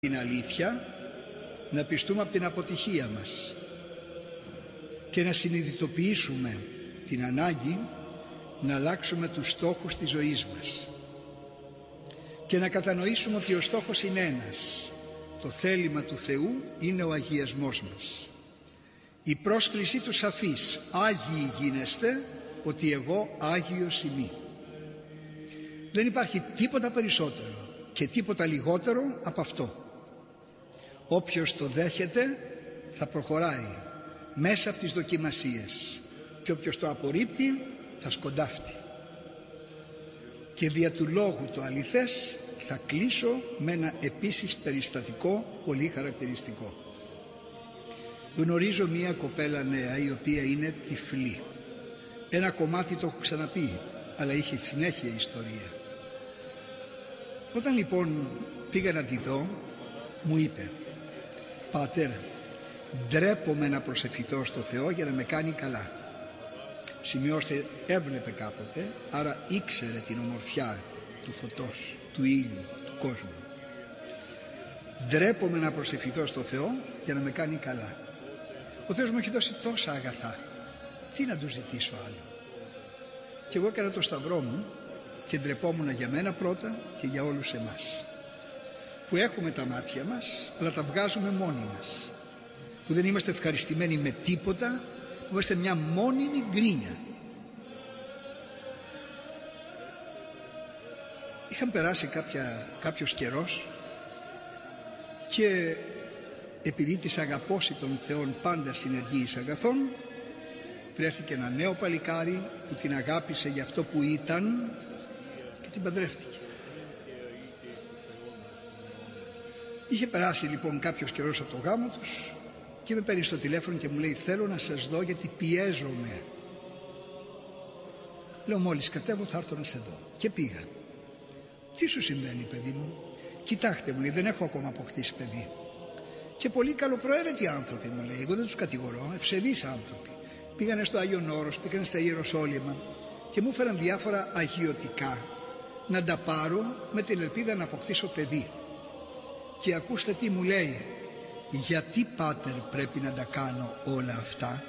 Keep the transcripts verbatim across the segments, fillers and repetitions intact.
την αλήθεια, να πιστούμε από την αποτυχία μας και να συνειδητοποιήσουμε την ανάγκη να αλλάξουμε τους στόχους της ζωής μας και να κατανοήσουμε ότι ο στόχος είναι ένας. Το θέλημα του Θεού είναι ο αγιασμός μας. Η πρόσκλησή του σαφής: Άγιοι γίνεστε, ότι εγώ Άγιος ημί. Δεν υπάρχει τίποτα περισσότερο και τίποτα λιγότερο από αυτό. Όποιος το δέχεται θα προχωράει μέσα από τις δοκιμασίες και όποιος το απορρίπτει θα σκοντάφτει. Και δια του λόγου το αληθές θα κλείσω με ένα επίσης περιστατικό πολύ χαρακτηριστικό. Γνωρίζω μία κοπέλα νέα η οποία είναι τυφλή. Ένα κομμάτι το έχω ξαναπεί, αλλά είχε συνέχεια ιστορία. Όταν λοιπόν πήγα να τη δω, μου είπε: Πάτερ, ντρέπομαι να προσευχηθώ στο Θεό για να με κάνει καλά. Σημειώστε, έβλεπε κάποτε, άρα ήξερε την ομορφιά του φωτός, του ήλιου, του κόσμου. Ντρέπομαι να προσευχηθώ στο Θεό για να με κάνει καλά. Ο Θεός μου έχει δώσει τόσα αγαθά. Τι να του ζητήσω άλλο? Και εγώ έκανα το σταυρό μου και ντρεπόμουν για μένα πρώτα και για όλους εμάς, που έχουμε τα μάτια μας αλλά τα βγάζουμε μόνοι μας, που δεν είμαστε ευχαριστημένοι με τίποτα, που είμαστε μια μόνιμη γκρίνια. Είχαν περάσει κάποια, κάποιος καιρός και επειδή της αγαπώσει των Θεών πάντα συνεργείς αγαθών, βρέθηκε ένα νέο παλικάρι που την αγάπησε για αυτό που ήταν και την παντρεύτηκε. Είχε περάσει λοιπόν κάποιος καιρός από το γάμο τους και με παίρνει στο τηλέφωνο και μου λέει: θέλω να σας δω γιατί πιέζομαι. Λέω: μόλις κατέβω θα έρθω να σε δω. Και πήγα. Τι σου συμβαίνει, παιδί μου? Κοιτάξτε, μου λέει, δεν έχω ακόμα αποκτήσει παιδί. Και πολύ καλοπροαίρετοι άνθρωποι, μου λέει, εγώ δεν τους κατηγορώ, ευσεβείς άνθρωποι. Πήγανε στο Άγιον Όρος, πήγανε στα Ιεροσόλυμα και μου έφεραν διάφορα αγιωτικά να τα πάρω με την ελπίδα να αποκτήσω παιδί. Και ακούστε τι μου λέει: γιατί, πάτερ, πρέπει να τα κάνω όλα αυτά?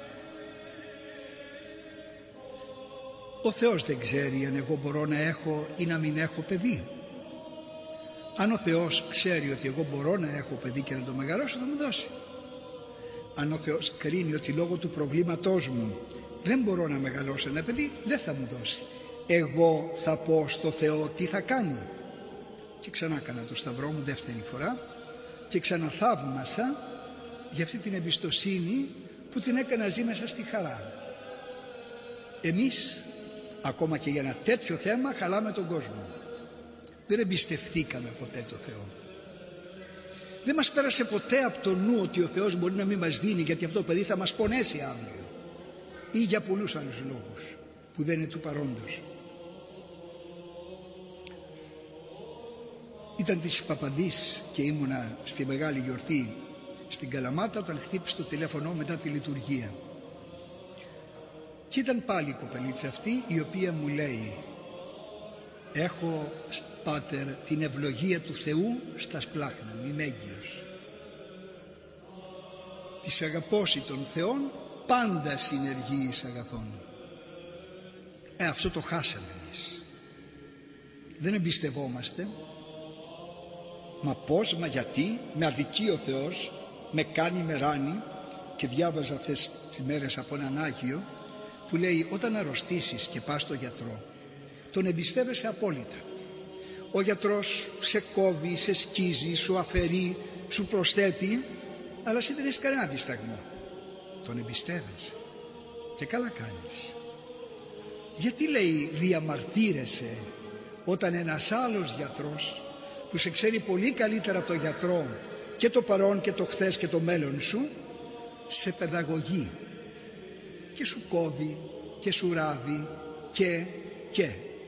Ο Θεός δεν ξέρει αν εγώ μπορώ να έχω ή να μην έχω παιδί? Αν ο Θεός ξέρει ότι εγώ μπορώ να έχω παιδί και να το μεγαλώσω, θα μου δώσει. Αν ο Θεός κρίνει ότι λόγω του προβλήματός μου δεν μπορώ να μεγαλώσω ένα παιδί, δεν θα μου δώσει. Εγώ θα πω στο Θεό τι θα κάνει. Και ξανά έκανα το σταυρό μου δεύτερη φορά και ξαναθαύμασα για αυτή την εμπιστοσύνη που την έκανα ζει μέσα στη χαρά. Εμείς ακόμα και για ένα τέτοιο θέμα χαλάμε τον κόσμο. Δεν εμπιστευτήκαμε ποτέ το Θεό. Δεν μας πέρασε ποτέ από το νου ότι ο Θεός μπορεί να μην μας δίνει γιατί αυτό το παιδί θα μας πονέσει αύριο, ή για πολλούς άλλους λόγους που δεν είναι του παρόντος. Ήταν της Παπαντής και ήμουνα στη μεγάλη γιορτή στην Καλαμάτα όταν χτύπησε το τηλέφωνο μετά τη λειτουργία. Και ήταν πάλι η κοπελίτσα αυτή η οποία μου λέει: έχω, πάτερ, την ευλογία του Θεού στα σπλάχνα μου, είμαι έγκυος. Της αγαπώσει των Θεών πάντα συνεργείς αγαθών. Ε, αυτό το χάσαμε εμείς. Δεν εμπιστευόμαστε. Μα πώς, μα γιατί? Με αδικεί ο Θεός, με κάνει, με ράνει. Και διάβαζα αυτές τις μέρες από έναν Άγιο που λέει: όταν αρρωστήσεις και πας στο γιατρό, τον εμπιστεύεσαι απόλυτα. Ο γιατρός σε κόβει, σε σκίζει, σου αφαιρεί, σου προσθέτει, αλλά εσύ δεν έχεις κανένα δισταγμό. Τον εμπιστεύεσαι και καλά κάνεις. Γιατί, λέει, διαμαρτύρεσαι όταν ένας άλλος γιατρός που σε ξέρει πολύ καλύτερα από τον γιατρό και το παρόν και το χθες και το μέλλον σου σε παιδαγωγεί και σου κόβει και σου ράβει και και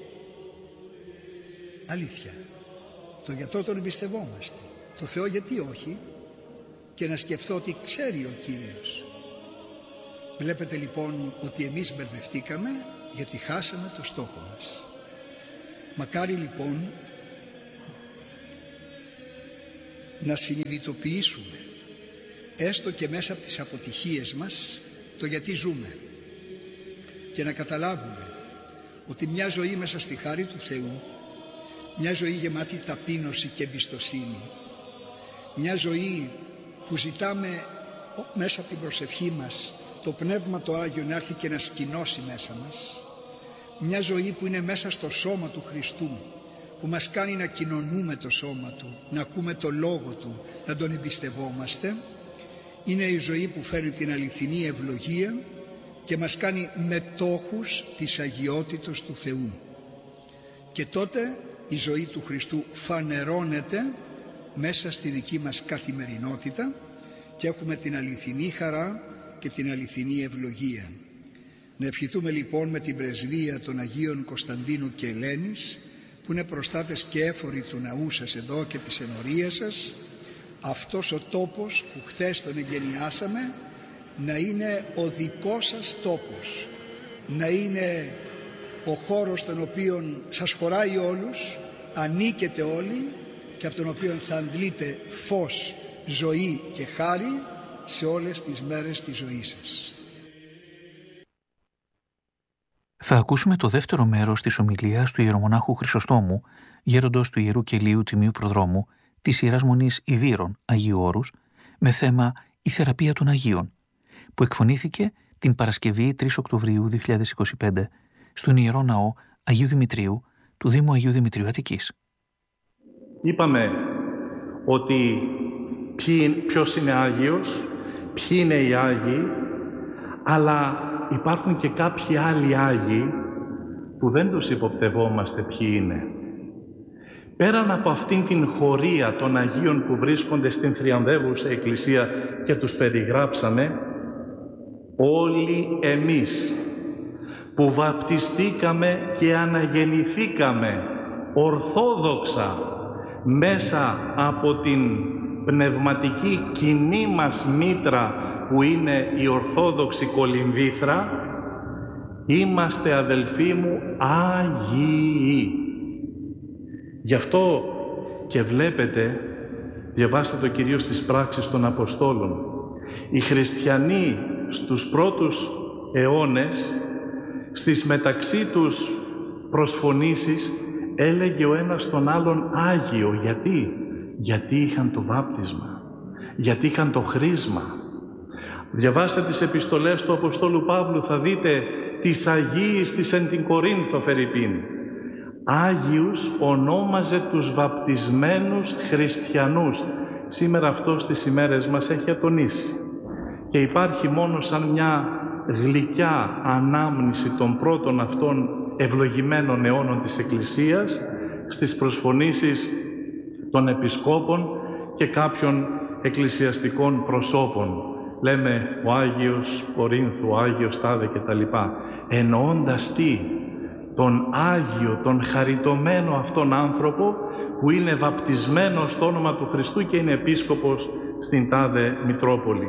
αλήθεια, τον γιατρό τον εμπιστευόμαστε. Το Θεό γιατί όχι? Και να σκεφτώ ότι ξέρει ο Κύριος. Βλέπετε λοιπόν ότι εμείς μπερδευτήκαμε γιατί χάσαμε το στόχο μας. Μακάρι λοιπόν να συνειδητοποιήσουμε, έστω και μέσα από τις αποτυχίες μας, το γιατί ζούμε, και να καταλάβουμε ότι μια ζωή μέσα στη χάρη του Θεού, μια ζωή γεμάτη ταπείνωση και εμπιστοσύνη, μια ζωή που ζητάμε μέσα από την προσευχή μας το Πνεύμα το Άγιο να έρθει και να σκηνώσει μέσα μας, μια ζωή που είναι μέσα στο σώμα του Χριστού, που μας κάνει να κοινωνούμε το σώμα Του, να ακούμε το Λόγο Του, να Τον εμπιστευόμαστε, είναι η ζωή που φέρνει την αληθινή ευλογία και μας κάνει μετόχους της αγιότητος του Θεού. Και τότε η ζωή του Χριστού φανερώνεται μέσα στη δική μας καθημερινότητα και έχουμε την αληθινή χαρά και την αληθινή ευλογία. Να ευχηθούμε λοιπόν με την πρεσβεία των Αγίων Κωνσταντίνου και Ελένης, που είναι προστάτες και έφοροι του ναού σας εδώ και της ενορίας σας, αυτός ο τόπος που χθες τον εγκαινιάσαμε να είναι ο δικός σας τόπος, να είναι ο χώρος τον οποίο σας χωράει όλους, ανήκετε όλοι και από τον οποίο θα αντλείτε φως, ζωή και χάρη σε όλες τις μέρες της ζωής σας. Θα ακούσουμε το δεύτερο μέρος της ομιλίας του ιερομονάχου Χρυσοστόμου, γέροντος του Ιερού Κελίου Τιμίου Προδρόμου της Ιεράς Μονής Ιδύρων Αγίου Όρους, με θέμα «Η θεραπεία των Αγίων», που εκφωνήθηκε την Παρασκευή τρεις Οκτωβρίου δύο χιλιάδες είκοσι πέντε στον Ιερό Ναό Αγίου Δημητρίου του Δήμου Αγίου Δημητρίου Αττικής. Είπαμε ότι ποιος είναι Άγιος, ποιοι είναι οι Άγιοι, αλλά υπάρχουν και κάποιοι άλλοι Άγιοι που δεν τους υποπτευόμαστε ποιοι είναι. Πέραν από αυτήν την χωρία των Αγίων που βρίσκονται στην θριαμβεύουσα Εκκλησία και τους περιγράψαμε, όλοι εμείς που βαπτιστήκαμε και αναγεννηθήκαμε ορθόδοξα μέσα από την πνευματική κοινή μας μήτρα που είναι η Ορθόδοξη Κολυμβήθρα, είμαστε, αδελφοί μου, Άγιοι. Γι' αυτό και βλέπετε, διαβάστε το κυρίως στις πράξεις των Αποστόλων, οι χριστιανοί στους πρώτους αιώνες, στις μεταξύ τους προσφωνήσεις, έλεγε ο ένας τον άλλον Άγιο. Γιατί? Γιατί είχαν το βάπτισμα, γιατί είχαν το χρίσμα. Διαβάστε τις επιστολές του Αποστόλου Παύλου, θα δείτε τις Αγίης της εν την Κορίνθο φερειπίν. Άγιους ονόμαζε τους βαπτισμένους χριστιανούς. Σήμερα αυτό στις ημέρες μας έχει ατονίσει. Και υπάρχει μόνο σαν μια γλυκιά ανάμνηση των πρώτων αυτών ευλογημένων αιώνων της Εκκλησίας στις προσφωνήσεις των επισκόπων και κάποιων εκκλησιαστικών προσώπων. Λέμε ο Άγιος Κορίνθου, ο Άγιος Τάδε και τα λοιπά. Εννοώντας τι? Τον Άγιο, τον χαριτωμένο αυτόν άνθρωπο που είναι βαπτισμένος στο όνομα του Χριστού και είναι επίσκοπος στην Τάδε Μητρόπολη.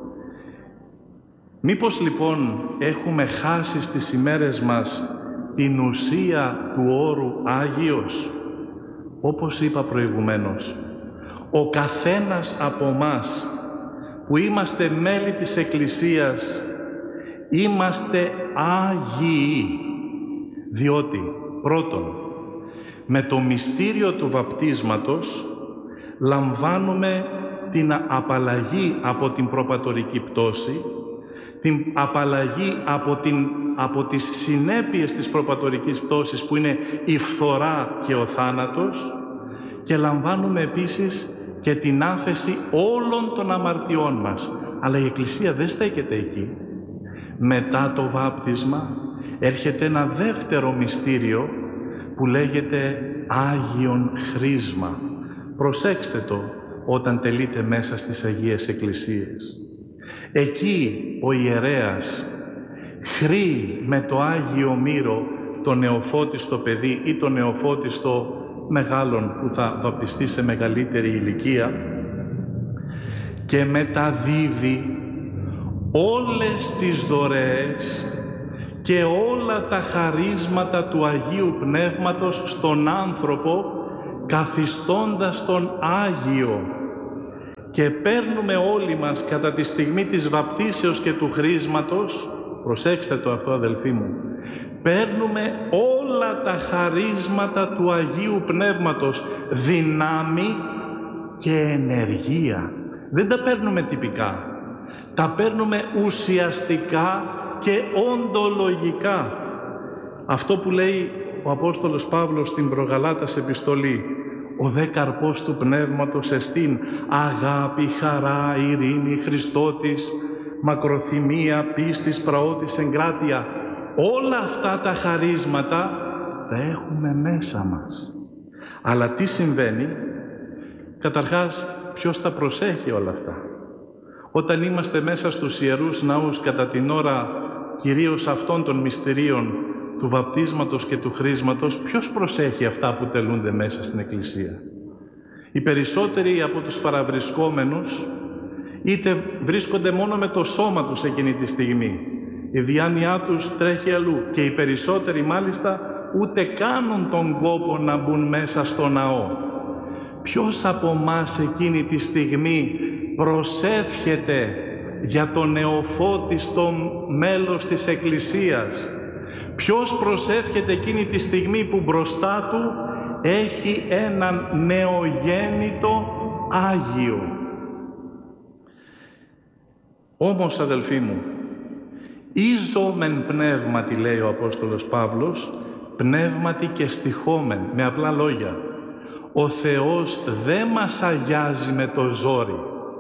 Μήπως λοιπόν έχουμε χάσει στις ημέρες μας την ουσία του όρου Άγιος? Όπως είπα προηγουμένως, ο καθένας από μας που είμαστε μέλη της Εκκλησίας είμαστε Άγιοι, διότι πρώτον, με το μυστήριο του βαπτίσματος λαμβάνουμε την απαλλαγή από την προπατορική πτώση, την απαλλαγή από, την, από τις συνέπειες της προπατορικής πτώσης που είναι η φθορά και ο θάνατος, και λαμβάνουμε επίσης και την άφεση όλων των αμαρτιών μας. Αλλά η Εκκλησία δεν στέκεται εκεί. Μετά το βάπτισμα έρχεται ένα δεύτερο μυστήριο που λέγεται Άγιον Χρίσμα. Προσέξτε το όταν τελείτε μέσα στις Αγίες Εκκλησίες. Εκεί ο ιερέας χρεί με το Άγιο Μύρο το νεοφώτιστο παιδί ή το νεοφώτιστο μεγάλον που θα βαπτιστεί σε μεγαλύτερη ηλικία και μεταδίδει όλες τις δωρεές και όλα τα χαρίσματα του Αγίου Πνεύματος στον άνθρωπο, καθιστώντας τον Άγιο. και παίρνουμε όλοι μας κατά τη στιγμή της βαπτίσεως και του χρίσματος, προσέξτε το αυτό αδελφοί μου, παίρνουμε όλα τα χαρίσματα του Αγίου Πνεύματος, δυνάμει και ενεργεία. Δεν τα παίρνουμε τυπικά, τα παίρνουμε ουσιαστικά και οντολογικά. Αυτό που λέει ο Απόστολος Παύλος στην Προγαλάτας επιστολή, ο δε καρπός του Πνεύματος εστίν αγάπη, χαρά, ειρήνη, Χριστότης, μακροθυμία, πίστης, πραότης, εγκράτεια. Όλα αυτά τα χαρίσματα τα έχουμε μέσα μας. Αλλά τι συμβαίνει? Καταρχάς, ποιος τα προσέχει όλα αυτά? Όταν είμαστε μέσα στους Ιερούς Ναούς κατά την ώρα κυρίως αυτών των μυστηρίων του βαπτίσματος και του χρίσματος, ποιος προσέχει αυτά που τελούνται μέσα στην Εκκλησία? Οι περισσότεροι από τους παραβρισκόμενους είτε βρίσκονται μόνο με το σώμα τους εκείνη τη στιγμή, η διάνοιά τους τρέχει αλλού και οι περισσότεροι μάλιστα ούτε κάνουν τον κόπο να μπουν μέσα στο ναό. Ποιος από μας εκείνη τη στιγμή προσεύχεται για το νεοφώτιστο μέλος της Εκκλησίας? Ποιος προσεύχεται εκείνη τη στιγμή που μπροστά του έχει έναν νεογέννητο Άγιο? Όμως, αδελφοί μου, «Ίζομεν πνεύματι», λέει ο Απόστολος Παύλος, πνεύματι και στοιχόμεν, με απλά λόγια. Ο Θεός δεν μας αγιάζει με το ζόρι.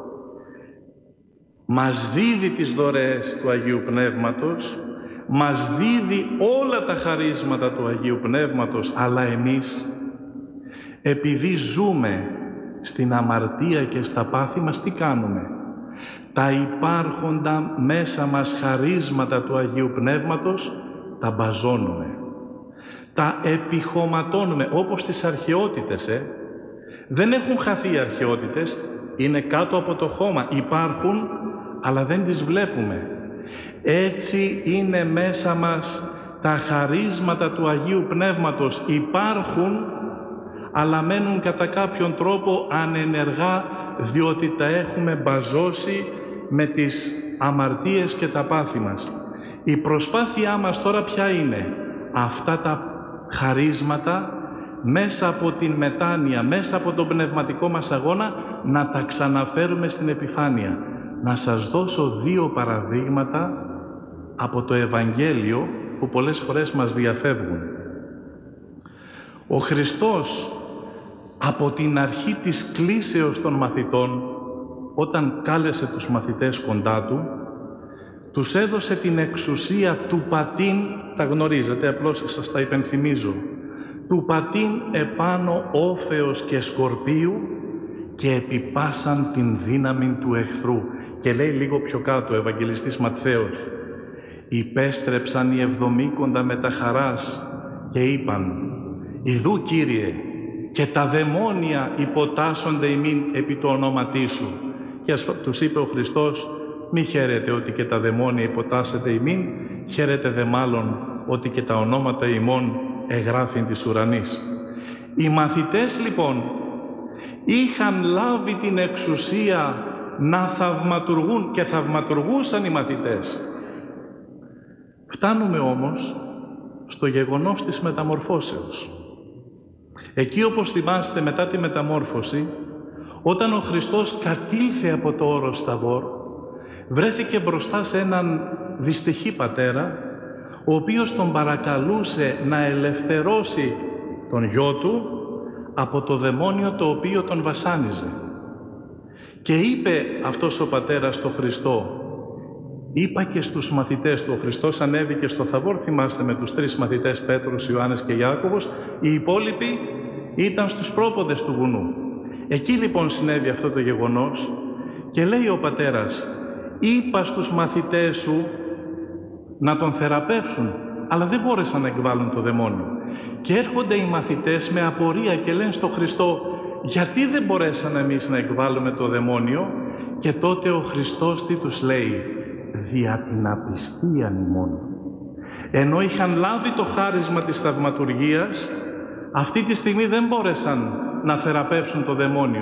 Μας δίδει τις δωρεές του Αγίου Πνεύματος, μας δίδει όλα τα χαρίσματα του Αγίου Πνεύματος, αλλά εμείς, επειδή ζούμε στην αμαρτία και στα πάθη μας, τι κάνουμε? Τα υπάρχοντα μέσα μας χαρίσματα του Αγίου Πνεύματος τα μπαζώνουμε, τα επιχωματώνουμε, όπως τις αρχαιότητες. Ε. Δεν έχουν χαθεί οι αρχαιότητες, είναι κάτω από το χώμα, υπάρχουν, αλλά δεν τις βλέπουμε. Έτσι είναι μέσα μας τα χαρίσματα του Αγίου Πνεύματος, υπάρχουν, αλλά μένουν κατά κάποιον τρόπο ανενεργά, διότι τα έχουμε μπαζώσει με τις αμαρτίες και τα πάθη μας. Η προσπάθειά μας τώρα ποια είναι? Αυτά τα χαρίσματα μέσα από την μετάνοια, μέσα από τον πνευματικό μας αγώνα, να τα ξαναφέρουμε στην επιφάνεια. Να σας δώσω δύο παραδείγματα από το Ευαγγέλιο που πολλές φορές μας διαφεύγουν. Ο Χριστός από την αρχή της κλήσεως των μαθητών, όταν κάλεσε τους μαθητές κοντά του, τους έδωσε την εξουσία του πατήν, τα γνωρίζετε, απλώς σας τα υπενθυμίζω, του πατήν επάνω όφεως και σκορπίου και επιπάσαν την δύναμη του εχθρού. Και λέει λίγο πιο κάτω ο Ευαγγελιστής Ματθαίος, υπέστρεψαν οι εβδομήκοντα με τα χαράς και είπαν, «Ιδού, Κύριε, και τα δαιμόνια υποτάσσονται ημίν επί το ονόματί σου». Και τους είπε ο Χριστός, «Μη χαίρετε ότι και τα δαιμόνια υποτάσσεται ημίν, χαίρετε δε μάλλον ότι και τα ονόματα ημών εγγράφην της ουρανής». Οι μαθητές λοιπόν είχαν λάβει την εξουσία να θαυματουργούν και θαυματουργούσαν οι μαθητές. Φτάνουμε όμως στο γεγονός της μεταμορφώσεως. Εκεί, όπως θυμάστε, μετά τη μεταμόρφωση, όταν ο Χριστός κατήλθε από το όρος Ταβόρ, βρέθηκε μπροστά σε έναν δυστυχή πατέρα, ο οποίος τον παρακαλούσε να ελευθερώσει τον γιο του από το δαιμόνιο το οποίο τον βασάνιζε. Και είπε αυτός ο πατέρας στο Χριστό, είπα και στους μαθητές του, ο Χριστός ανέβηκε στο Θαβόρ, θυμάστε, με τους τρεις μαθητές Πέτρος, Ιωάννης και Ιάκωβος, οι υπόλοιποι ήταν στους πρόποδες του βουνού. Εκεί λοιπόν συνέβη αυτό το γεγονός και λέει ο πατέρας, είπα στους μαθητές σου να τον θεραπεύσουν, αλλά δεν μπόρεσαν να εκβάλουν το δαιμόνιο. Και έρχονται οι μαθητές με απορία και λένε στο Χριστό, γιατί δεν μπορέσαμε εμείς να εκβάλουμε το δαιμόνιο? Και τότε ο Χριστός τι τους λέει? Δια την απιστία ημών. Ενώ είχαν λάβει το χάρισμα της θαυματουργίας, αυτή τη στιγμή δεν μπόρεσαν να θεραπεύσουν το δαιμόνιο.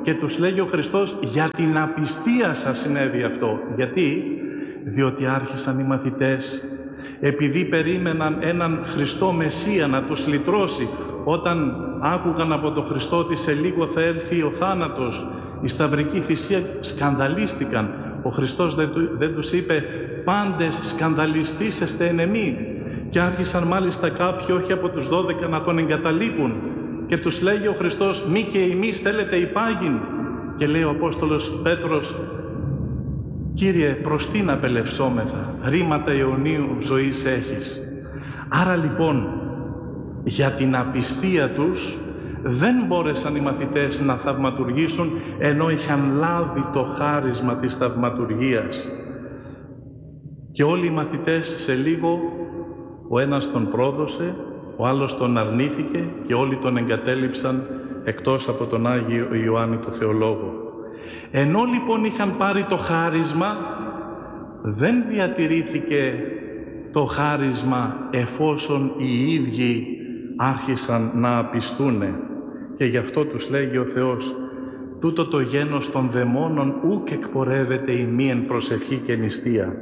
και τους λέγει ο Χριστός, για την απιστία σας συνέβη αυτό. Γιατί? Διότι άρχισαν οι μαθητές, επειδή περίμεναν έναν Χριστό Μεσσία να τους λυτρώσει, όταν άκουγαν από τον Χριστό ότι σε λίγο θα έρθει ο θάνατος, η σταυρική θυσία, σκανδαλίστηκαν. Ο Χριστός δεν, δεν τους είπε «πάντες σκανδαλιστήσεστε εν εμή». Και άρχισαν μάλιστα κάποιοι, όχι από τους δώδεκα, να τον εγκαταλείπουν. Και τους λέγει ο Χριστός «μη και εμείς θέλετε υπάγειν». Και λέει ο Απόστολος Πέτρος «Κύριε, προς τι να απελευσόμεθα, ρήματα αιωνίου ζωής έχεις». Άρα λοιπόν, για την απιστία τους δεν μπόρεσαν οι μαθητές να θαυματουργήσουν, ενώ είχαν λάβει το χάρισμα της θαυματουργίας. Και όλοι οι μαθητές σε λίγο, ο ένας τον πρόδωσε, ο άλλος τον αρνήθηκε και όλοι τον εγκατέλειψαν, εκτός από τον Άγιο Ιωάννη το Θεολόγο. Ενώ λοιπόν είχαν πάρει το χάρισμα, δεν διατηρήθηκε το χάρισμα εφόσον οι ίδιοι άρχισαν να απιστούνε. Και γι' αυτό τους λέγει ο Θεός «Τούτο το γένος των δαιμόνων ούκ εκπορεύεται ημίεν προσευχή και νηστεία».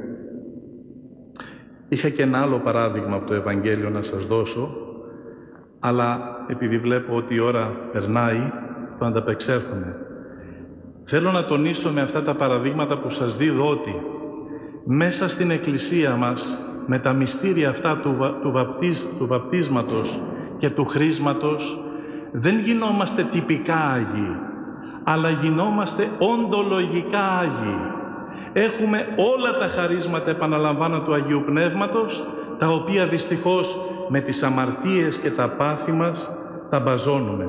Είχα και ένα άλλο παράδειγμα από το Ευαγγέλιο να σας δώσω, αλλά επειδή βλέπω ότι η ώρα περνάει, θα ανταπεξέλθουμε. Θέλω να τονίσω με αυτά τα παραδείγματα που σας δίδω ότι μέσα στην Εκκλησία μας, με τα μυστήρια αυτά του, βα, του, βαπτίσ, του βαπτίσματος και του χρίσματος, δεν γινόμαστε τυπικά Άγιοι, αλλά γινόμαστε οντολογικά Άγιοι. Έχουμε όλα τα χαρίσματα, επαναλαμβάνω, του Αγίου Πνεύματος, τα οποία δυστυχώς με τις αμαρτίες και τα πάθη μας τα μπαζώνουμε.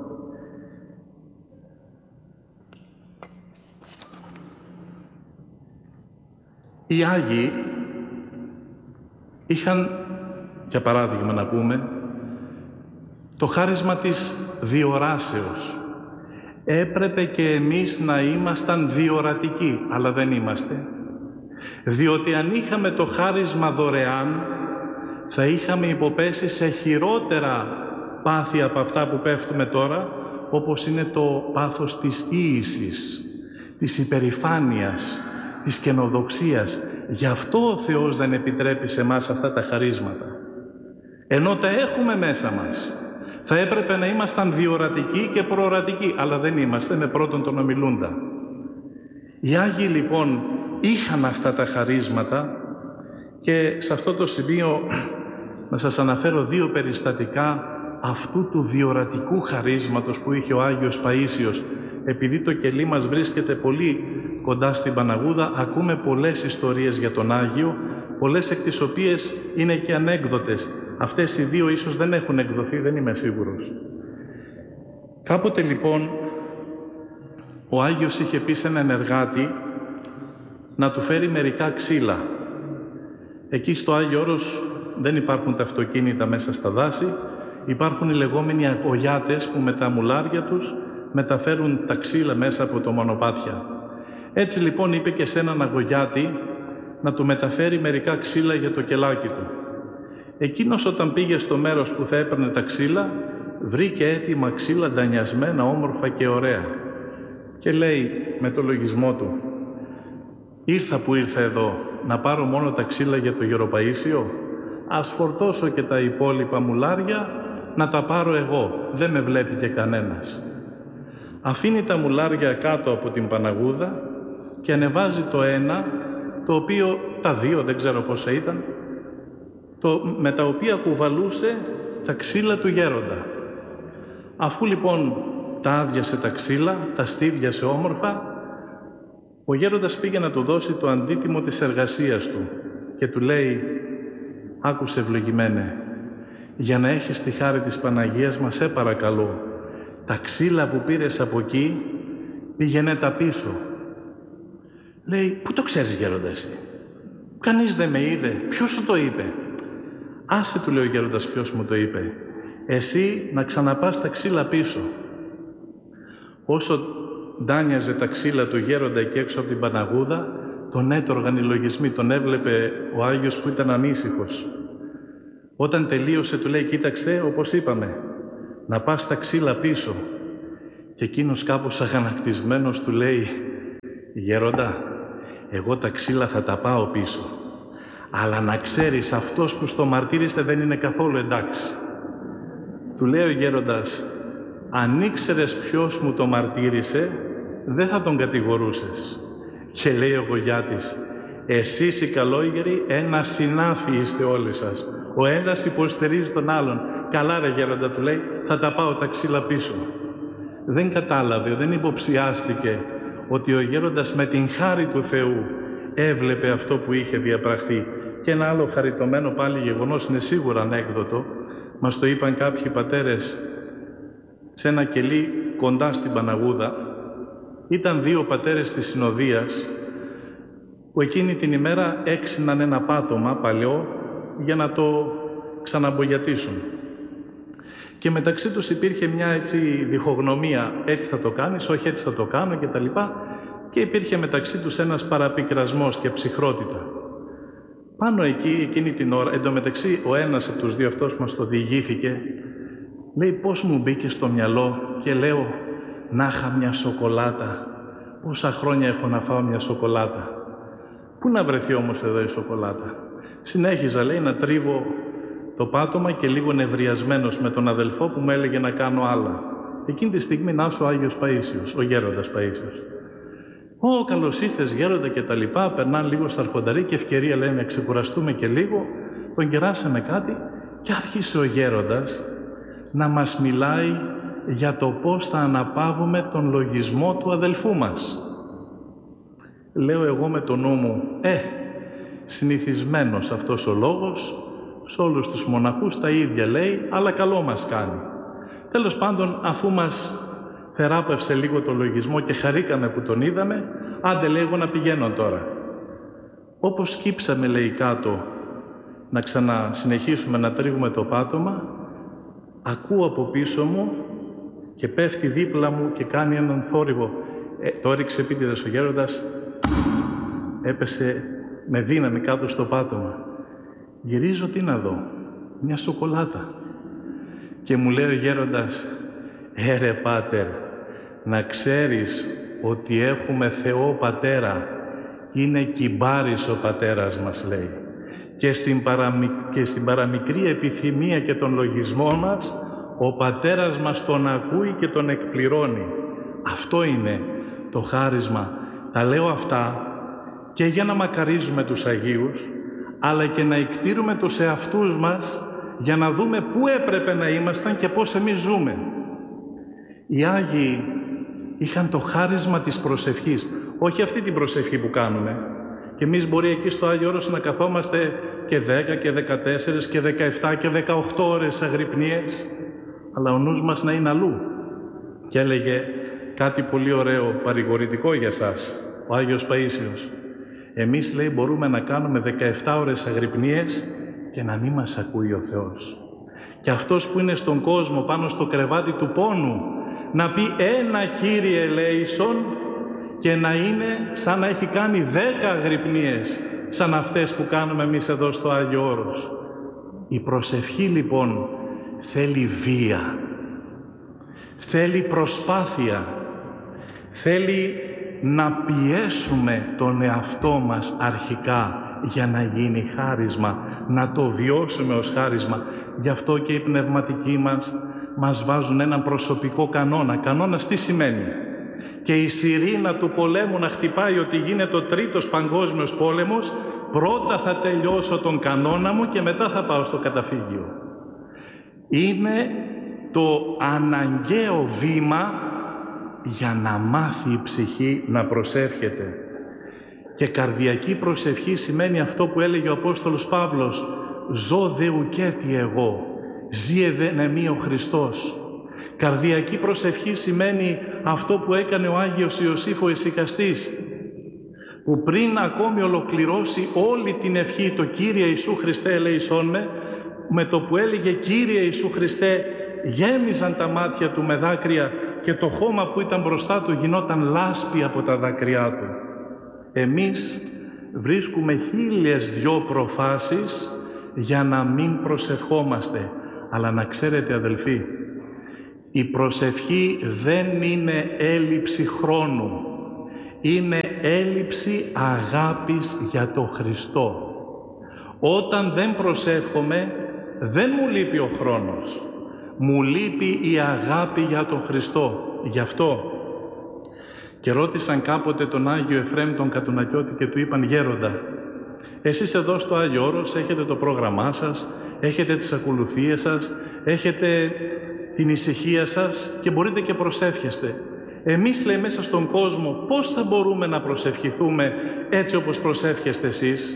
Οι Άγιοι είχαν, για παράδειγμα να πούμε, το χάρισμα της διοράσεως. Έπρεπε και εμείς να ήμασταν διορατικοί, αλλά δεν είμαστε. Διότι αν είχαμε το χάρισμα δωρεάν, θα είχαμε υποπέσει σε χειρότερα πάθη από αυτά που πέφτουμε τώρα, όπως είναι το πάθος της ίησης, της υπερηφάνειας, της καινοδοξίας. Γι' αυτό ο Θεός δεν επιτρέπει σε εμάς αυτά τα χαρίσματα. Ενώ τα έχουμε μέσα μας. Θα έπρεπε να ήμασταν διορατικοί και προορατικοί, αλλά δεν είμαστε, με πρώτον τον ομιλούντα. Οι Άγιοι λοιπόν είχαν αυτά τα χαρίσματα και σε αυτό το σημείο να σας αναφέρω δύο περιστατικά αυτού του διορατικού χαρίσματος που είχε ο Άγιος Παΐσιος. Επειδή το κελί μας βρίσκεται πολύ κοντά στην Παναγούδα, ακούμε πολλές ιστορίες για τον Άγιο, πολλές εκ τις οποίες είναι και ανέκδοτες. Αυτές οι δύο ίσως δεν έχουν εκδοθεί, δεν είμαι σίγουρος. Κάποτε λοιπόν ο Άγιος είχε πει σε έναν εργάτη να του φέρει μερικά ξύλα. Εκεί στο Άγιο Όρος δεν υπάρχουν τα αυτοκίνητα μέσα στα δάση, υπάρχουν οι λεγόμενοι αγωγιάτες που με τα μουλάρια τους μεταφέρουν τα ξύλα μέσα από το μονοπάτια. Έτσι λοιπόν είπε και σε έναν αγωγιάτη να του μεταφέρει μερικά ξύλα για το κελάκι του. Εκείνος όταν πήγε στο μέρος που θα έπαιρνε τα ξύλα, βρήκε έτοιμα ξύλα ντανιασμένα, όμορφα και ωραία. Και λέει με το λογισμό του, ήρθα που ήρθα εδώ, να πάρω μόνο τα ξύλα για το Γεροπαΐσιο, ας φορτώσω και τα υπόλοιπα μουλάρια, να τα πάρω εγώ, δεν με βλέπει και κανένας. Αφήνει τα μουλάρια κάτω από την Παναγούδα και ανεβάζει το ένα, το οποίο, τα δύο, δεν ξέρω πόσα ήταν, το, με τα οποία κουβαλούσε τα ξύλα του γέροντα. Αφού λοιπόν τα άδειασε τα ξύλα, τα στίβιασε όμορφα, ο γέροντας πήγε να του δώσει το αντίτιμο της εργασίας του και του λέει, άκουσε ευλογημένε, για να έχεις τη χάρη της Παναγίας μας, σε παρακαλώ, τα ξύλα που πήρες από εκεί, πήγαινε τα πίσω. Λέει, πού το ξέρεις γέροντα εσύ? Κανείς δεν με είδε. Ποιος σου το είπε? Άσε, του λέει ο γέροντας, ποιος μου το είπε. Εσύ να ξαναπάς τα ξύλα πίσω. Όσο ντάνιαζε τα ξύλα του γέροντα εκεί έξω από την Παναγούδα, τον έτρωγαν οι λογισμοί, τον έβλεπε ο Άγιος που ήταν ανήσυχος. Όταν τελείωσε του λέει, κοίταξε, όπως είπαμε, να πας τα ξύλα πίσω. Και εκείνος κάπως αγανακτισμένος του λέει: «Γέροντα, εγώ τα ξύλα θα τα πάω πίσω. Αλλά να ξέρεις, αυτός που στο μαρτύρησε δεν είναι καθόλου εντάξει». Του λέει ο γέροντας: «Αν ήξερες ποιος μου το μαρτύρησε, δεν θα τον κατηγορούσες». Και λέει ο Γογιάτης: «Εσείς οι καλόγεροι ένα συνάφι είστε όλοι σας. Ο ένας υποστηρίζει τον άλλον». «Καλά ρε γέροντα», του λέει, «θα τα πάω τα ξύλα πίσω». Δεν κατάλαβε, δεν υποψιάστηκε ότι ο γέροντας με την χάρη του Θεού έβλεπε αυτό που είχε διαπραχθεί. Και ένα άλλο χαριτωμένο πάλι γεγονός, είναι σίγουρα ανέκδοτο, μας το είπαν κάποιοι πατέρες σε ένα κελί κοντά στην Παναγούδα. Ήταν δύο πατέρες της συνοδείας που εκείνη την ημέρα έξυναν ένα πάτωμα παλαιό για να το ξαναμπογιατίσουν. Και μεταξύ τους υπήρχε μια έτσι διχογνωμία, έτσι θα το κάνεις, όχι έτσι θα το κάνω και τα λοιπά, και υπήρχε μεταξύ τους ένας παραπικρασμός και ψυχρότητα. Πάνω εκεί, εκείνη την ώρα, εντωμεταξύ ο ένας από τους δύο αυτός μας το διηγήθηκε, λέει πώς μου μπήκε στο μυαλό και λέω να είχα μια σοκολάτα. Πόσα χρόνια έχω να φάω μια σοκολάτα. Πού να βρεθεί όμως εδώ η σοκολάτα. Συνέχιζα, λέει, να τρίβω το πάτωμα και λίγο νευριασμένος με τον αδελφό που μου έλεγε να κάνω άλλα. Εκείνη τη στιγμή να ο Άγιος Παΐσιος, ο γέροντας Παΐσιος. «Ω, καλώς ήρθες γέροντα» και τα λοιπά, περνάνε λίγο στα αρχονταρή και ευκαιρία, λέει, να ξεκουραστούμε και λίγο. Τον κεράσαμε κάτι και άρχισε ο γέροντας να μας μιλάει για το πώς θα αναπαύουμε τον λογισμό του αδελφού μας. Λέω εγώ με το νου μου, ε, συνηθισμένος αυτός ο λόγος, σε όλους τους μοναχούς τα ίδια λέει, αλλά καλό μας κάνει. Τέλος πάντων, αφού μας θεράπευσε λίγο το λογισμό και χαρήκαμε που τον είδαμε, άντε λέει εγώ να πηγαίνω τώρα. Όπως σκύψαμε, λέει, κάτω να ξανασυνεχίσουμε να τρίβουμε το πάτωμα, ακούω από πίσω μου και πέφτει δίπλα μου και κάνει έναν θόρυβο. Ε, το έριξε επίτηδες ο γέροντας, έπεσε με δύναμη κάτω στο πάτωμα. Γυρίζω, τι να δω, μια σοκολάτα. Και μου λέει ο γέροντας, «Ε ρε πάτερ, να ξέρεις ότι έχουμε Θεό Πατέρα, είναι κυμπάρης ο Πατέρας μας», λέει. Και στην, παραμι... και στην παραμικρή επιθυμία και τον λογισμό μας, ο Πατέρας μας τον ακούει και τον εκπληρώνει. Αυτό είναι το χάρισμα. Τα λέω αυτά και για να μακαρίζουμε τους Αγίους, αλλά και να εκτείρουμε τους εαυτούς μας για να δούμε πού έπρεπε να ήμασταν και πώς εμείς ζούμε. Οι Άγιοι είχαν το χάρισμα της προσευχής, όχι αυτή την προσευχή που κάνουμε. Και εμείς μπορεί εκεί στο Άγιο Όρος να καθόμαστε και δέκα και δεκατέσσερις και δεκαεπτά και δεκαοκτώ ώρες αγρυπνίες, αλλά ο νους μας να είναι αλλού. Και έλεγε κάτι πολύ ωραίο, παρηγορητικό για σας, ο Άγιος Παΐσιος. Εμείς, λέει, μπορούμε να κάνουμε δεκαεπτά ώρες αγρυπνίες και να μην μας ακούει ο Θεός. Και αυτός που είναι στον κόσμο πάνω στο κρεβάτι του πόνου να πει ένα Κύριε ελέησον και να είναι σαν να έχει κάνει δέκα αγρυπνίες σαν αυτές που κάνουμε εμείς εδώ στο Άγιο Όρος. Η προσευχή λοιπόν θέλει βία, θέλει προσπάθεια, θέλει να πιέσουμε τον εαυτό μας αρχικά για να γίνει χάρισμα, να το βιώσουμε ως χάρισμα. Γι' αυτό και οι πνευματικοί μας μας βάζουν έναν προσωπικό κανόνα. Κανόνας τι σημαίνει? Και η σιρήνα του πολέμου να χτυπάει ότι γίνεται ο τρίτος παγκόσμιος πόλεμος, πρώτα θα τελειώσω τον κανόνα μου και μετά θα πάω στο καταφύγιο. Είναι το αναγκαίο βήμα για να μάθει η ψυχή να προσεύχεται. Και καρδιακή προσευχή σημαίνει αυτό που έλεγε ο Απόστολος Παύλος, «Ζω δε ουκέτι εγώ, ζήε δε νεμί ο Χριστός». Καρδιακή προσευχή σημαίνει αυτό που έκανε ο Άγιος Ιωσήφ ο Ησυχαστής, που πριν ακόμη ολοκληρώσει όλη την ευχή, το «Κύριε Ιησού Χριστέ ελέησόν με», με το που έλεγε «Κύριε Ιησού Χριστέ», γέμιζαν τα μάτια του με δάκρυα και το χώμα που ήταν μπροστά του γινόταν λάσπη από τα δάκρυά του. Εμείς βρίσκουμε χίλιες δυο προφάσεις για να μην προσευχόμαστε. Αλλά να ξέρετε, αδελφοί, Η προσευχή δεν είναι έλλειψη χρόνου. Είναι έλλειψη αγάπης για τον Χριστό. Όταν δεν προσεύχομαι, δεν μου λείπει ο χρόνος. Μου λείπει η αγάπη για τον Χριστό. Γι' αυτό και ρώτησαν κάποτε τον Άγιο Εφραίμ τον Κατουνακιώτη και του είπαν: «Γέροντα, εσείς εδώ στο Άγιο Όρος έχετε το πρόγραμμά σας, έχετε τις ακολουθίες σας, έχετε την ησυχία σας και μπορείτε και προσεύχεστε. Εμείς, λέει, μέσα στον κόσμο πώς θα μπορούμε να προσευχηθούμε έτσι όπως προσεύχεστε εσείς?»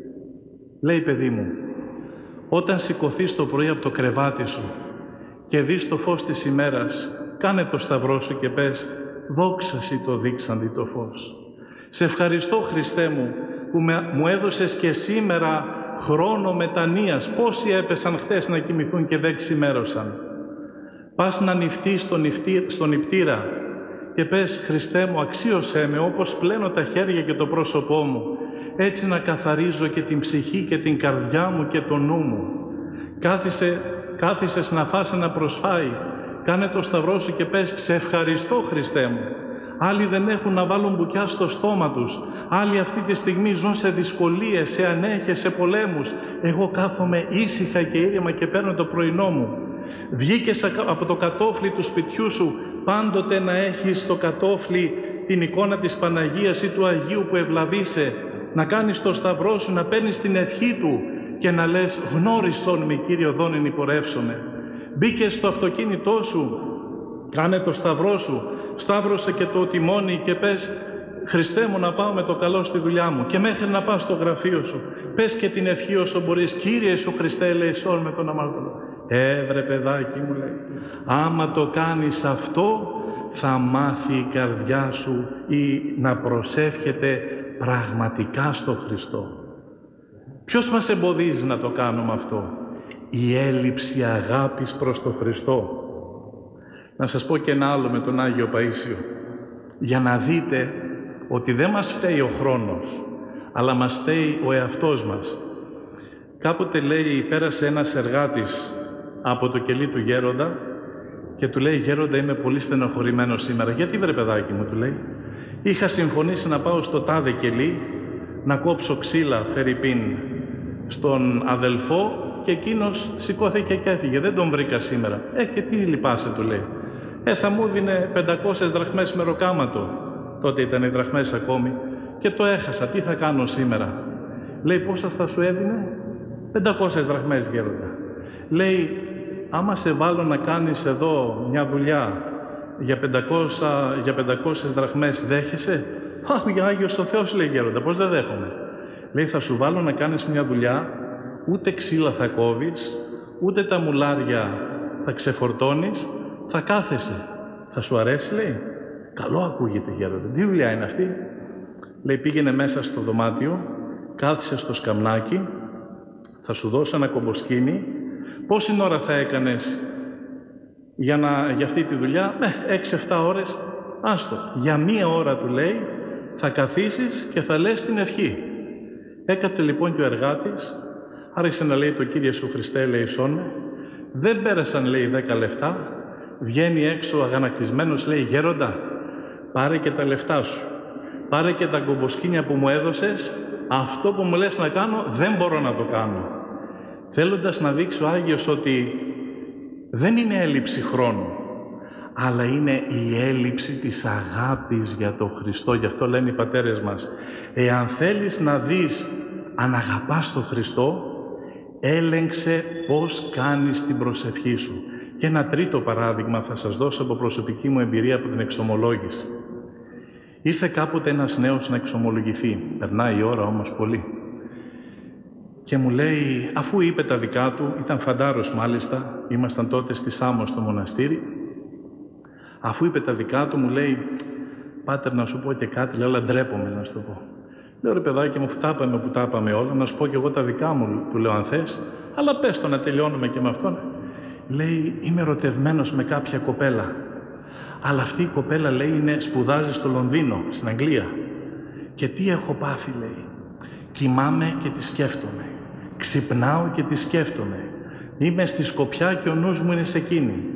Λέει: «Παιδί μου, όταν σηκωθείς το πρωί από το κρεβάτι σου και δεις το φως της ημέρας, κάνε το σταυρό σου και πες: δόξα σοι το δείξαντι το φως. Σε ευχαριστώ, Χριστέ μου, που με, μου έδωσες και σήμερα χρόνο μετανοίας. Πόσοι έπεσαν χθες να κοιμηθούν και δεν ξημέρωσαν. Πας να νηφτείς στον, στον νηπτήρα και πες: Χριστέ μου, αξίωσέ με όπως πλένω τα χέρια και το πρόσωπό μου, έτσι να καθαρίζω και την ψυχή και την καρδιά μου και το νου μου. Κάθισε, κάθισες να φας να προσφάει. Κάνε το σταυρό σου και πες: σε ευχαριστώ, Χριστέ μου. Άλλοι δεν έχουν να βάλουν μπουκιά στο στόμα τους. Άλλοι αυτή τη στιγμή ζουν σε δυσκολίες, σε ανέχες, σε πολέμους. Εγώ κάθομαι ήσυχα και ήρεμα και παίρνω το πρωινό μου. Βγήκες από το κατόφλι του σπιτιού σου, πάντοτε να έχεις στο κατόφλι την εικόνα της Παναγίας ή του Αγίου που ευλαβείσαι, να κάνεις το σταυρό σου, να παίρνεις την ευχή του και να λες: γνώρισον με, Κύριε Δόνην υπορεύσομαι. Μπήκες στο αυτοκίνητό σου, κάνε το σταυρό σου, σταύρωσε και το τιμόνι και πες: Χριστέ μου, να πάω με το καλό στη δουλειά μου. Και μέχρι να πας στο γραφείο σου, πες και την ευχή όσο μπορείς: Κύριε σου Χριστέ, ελεησόν με τον αμαρτωλό. Έβρε παιδάκι μου, λέει, άμα το κάνεις αυτό, θα μάθει η καρδιά σου ή να προσεύχεται πραγματικά στο Χριστό. Ποιος μας εμποδίζει να το κάνουμε αυτό? Η έλλειψη αγάπης προς τον Χριστό. Να σας πω και ένα άλλο με τον Άγιο Παΐσιο, για να δείτε ότι δεν μας φταίει ο χρόνος, αλλά μας φταίει ο εαυτός μας. Κάποτε, λέει, πέρασε ένας εργάτης από το κελί του γέροντα και του λέει: Γέροντα, είμαι πολύ στενοχωρημένος σήμερα. Γιατί, βρε παιδάκι μου, του λέει, είχα συμφωνήσει να πάω στο τάδε κελί να κόψω ξύλα, φερρυπίν, στον αδελφό και εκείνος σηκώθηκε και έφυγε. Δεν τον βρήκα σήμερα. Ε, και τι λυπάσαι, του λέει. Ε, θα μου δίνε πεντακόσιες δραχμές μεροκάματο. Τότε ήταν οι δραχμές ακόμη. Και το έχασα. Τι θα κάνω σήμερα? Λέει: πόσα θα σου έδινε? πεντακόσιες δραχμές, γέροντα. Λέει: άμα σε βάλω να κάνεις εδώ μια δουλειά για, πεντακόσια, για πεντακόσιες δραχμές, δέχεσαι? Αχ, για Άγιος ο Θεός, λέει, γέροντα, πώς δεν δέχομαι? Λέει: θα σου βάλω να κάνεις μια δουλειά, ούτε ξύλα θα κόβεις, ούτε τα μουλάρια θα ξεφορτώνεις, θα κάθεσαι. Θα σου αρέσει? Λέει. Καλό ακούγεται, γέροντα. Τι δουλειά είναι αυτή? Λέει: πήγαινε μέσα στο δωμάτιο, κάθισε στο σκαμνάκι, θα σου δώσω ένα κομποσκίνι. Πόση ώρα θα έκανες για, να, για αυτή τη δουλειά? Ε, έξι εφτά ώρες. Άστο. Για μία ώρα, του λέει, θα καθίσεις και θα λες την ευχή. Έκατσε λοιπόν και ο εργάτης, άρχισε να λέει: το Κύριε σου Χριστέ, ελεησόν με. Δεν πέρασαν, λέει, δέκα λεπτά. Βγαίνει έξω αγανακτισμένος, λέει: γέροντα, πάρε και τα λεφτά σου. Πάρε και τα κομποσκίνια που μου έδωσες. Αυτό που μου λες να κάνω, δεν μπορώ να το κάνω. Θέλοντας να δείξει ο Άγιος ότι δεν είναι έλλειψη χρόνου, αλλά είναι η έλλειψη της αγάπης για τον Χριστό. Γι' αυτό λένε οι πατέρες μας: εάν θέλεις να δεις αν αγαπάς τον Χριστό, έλεγξε πώς κάνεις την προσευχή σου. Και ένα τρίτο παράδειγμα θα σας δώσω από προσωπική μου εμπειρία από την εξομολόγηση. Ήρθε κάποτε ένας νέος να εξομολογηθεί. Περνάει η ώρα όμως πολύ. Και μου λέει, αφού είπε τα δικά του, ήταν φαντάρος μάλιστα, ήμασταν τότε στη Σάμο στο μοναστήρι, αφού είπε τα δικά του, μου λέει: πάτερ, να σου πω και κάτι, λέω, αλλά ντρέπομαι να σου το πω. Λέω: ρε παιδάκι μου, που τα είπαμε, που τα είπαμε όλα, να σου πω και εγώ τα δικά μου, του λέω, αν θες, αλλά πες το να τελειώνουμε και με αυτόν. Λέει: είμαι ερωτευμένος με κάποια κοπέλα, αλλά αυτή η κοπέλα, λέει, είναι, σπουδάζει στο Λονδίνο, στην Αγγλία. Και τι έχω πάθει, λέει. Κοιμάμαι και τη σκέφτομαι. Ξυπνάω και τη σκέφτομαι. Είμαι στη Σκοπιά και ο νους μου είναι σε εκείνη.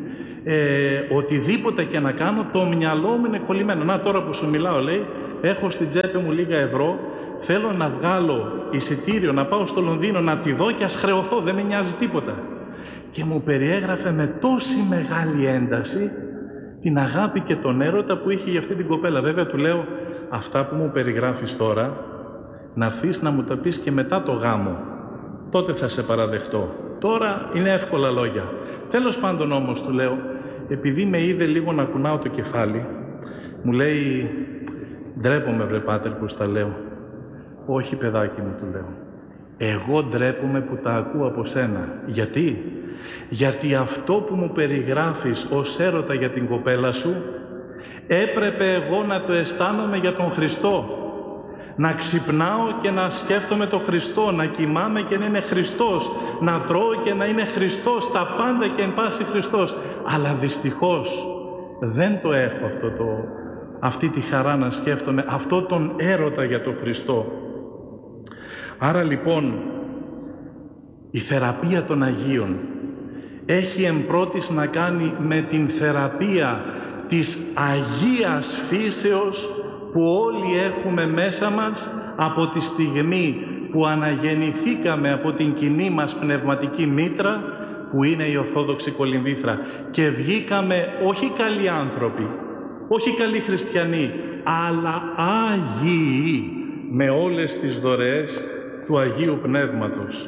ε, οτιδήποτε και να κάνω, το μυαλό μου είναι κολλημένο. Να, τώρα που σου μιλάω, λέει, έχω στην τσέπη μου λίγα ευρώ, θέλω να βγάλω εισιτήριο, να πάω στο Λονδίνο, να τη δω και ας χρεωθώ, δεν με νοιάζει τίποτα. Και μου περιέγραφε με τόση μεγάλη ένταση την αγάπη και τον έρωτα που είχε για αυτή την κοπέλα. Βέβαια, του λέω, αυτά που μου περιγράφεις τώρα, να έρθεις να μου τα πεις και μετά το γάμο. Τότε θα σε παραδεχτώ. Τώρα είναι εύκολα λόγια. Τέλος πάντων όμως, του λέω, επειδή με είδε λίγο να κουνάω το κεφάλι, μου λέει, ντρέπομαι βρε πάτερ που στα λέω. Όχι παιδάκι μου, του λέω. Εγώ ντρέπομαι που τα ακούω από σένα. Γιατί? Γιατί αυτό που μου περιγράφεις ως έρωτα για την κοπέλα σου, έπρεπε εγώ να το αισθάνομαι για τον Χριστό. Να ξυπνάω και να σκέφτομαι τον Χριστό, να κοιμάμαι και να είναι Χριστός, να τρώω και να είναι Χριστός, τα πάντα και εν πάση Χριστός. Αλλά δυστυχώς δεν το έχω αυτό το, αυτή τη χαρά να σκέφτομαι, αυτό τον έρωτα για τον Χριστό. Άρα λοιπόν η θεραπεία των Αγίων έχει εμπρότης να κάνει με την θεραπεία της Αγίας φύσεως που όλοι έχουμε μέσα μας από τη στιγμή που αναγεννηθήκαμε από την κοινή μας πνευματική μήτρα που είναι η Ορθόδοξη Κολυμβήθρα και βγήκαμε όχι καλοί άνθρωποι, όχι καλοί χριστιανοί, αλλά Άγιοι με όλες τις δωρεές του Αγίου Πνεύματος.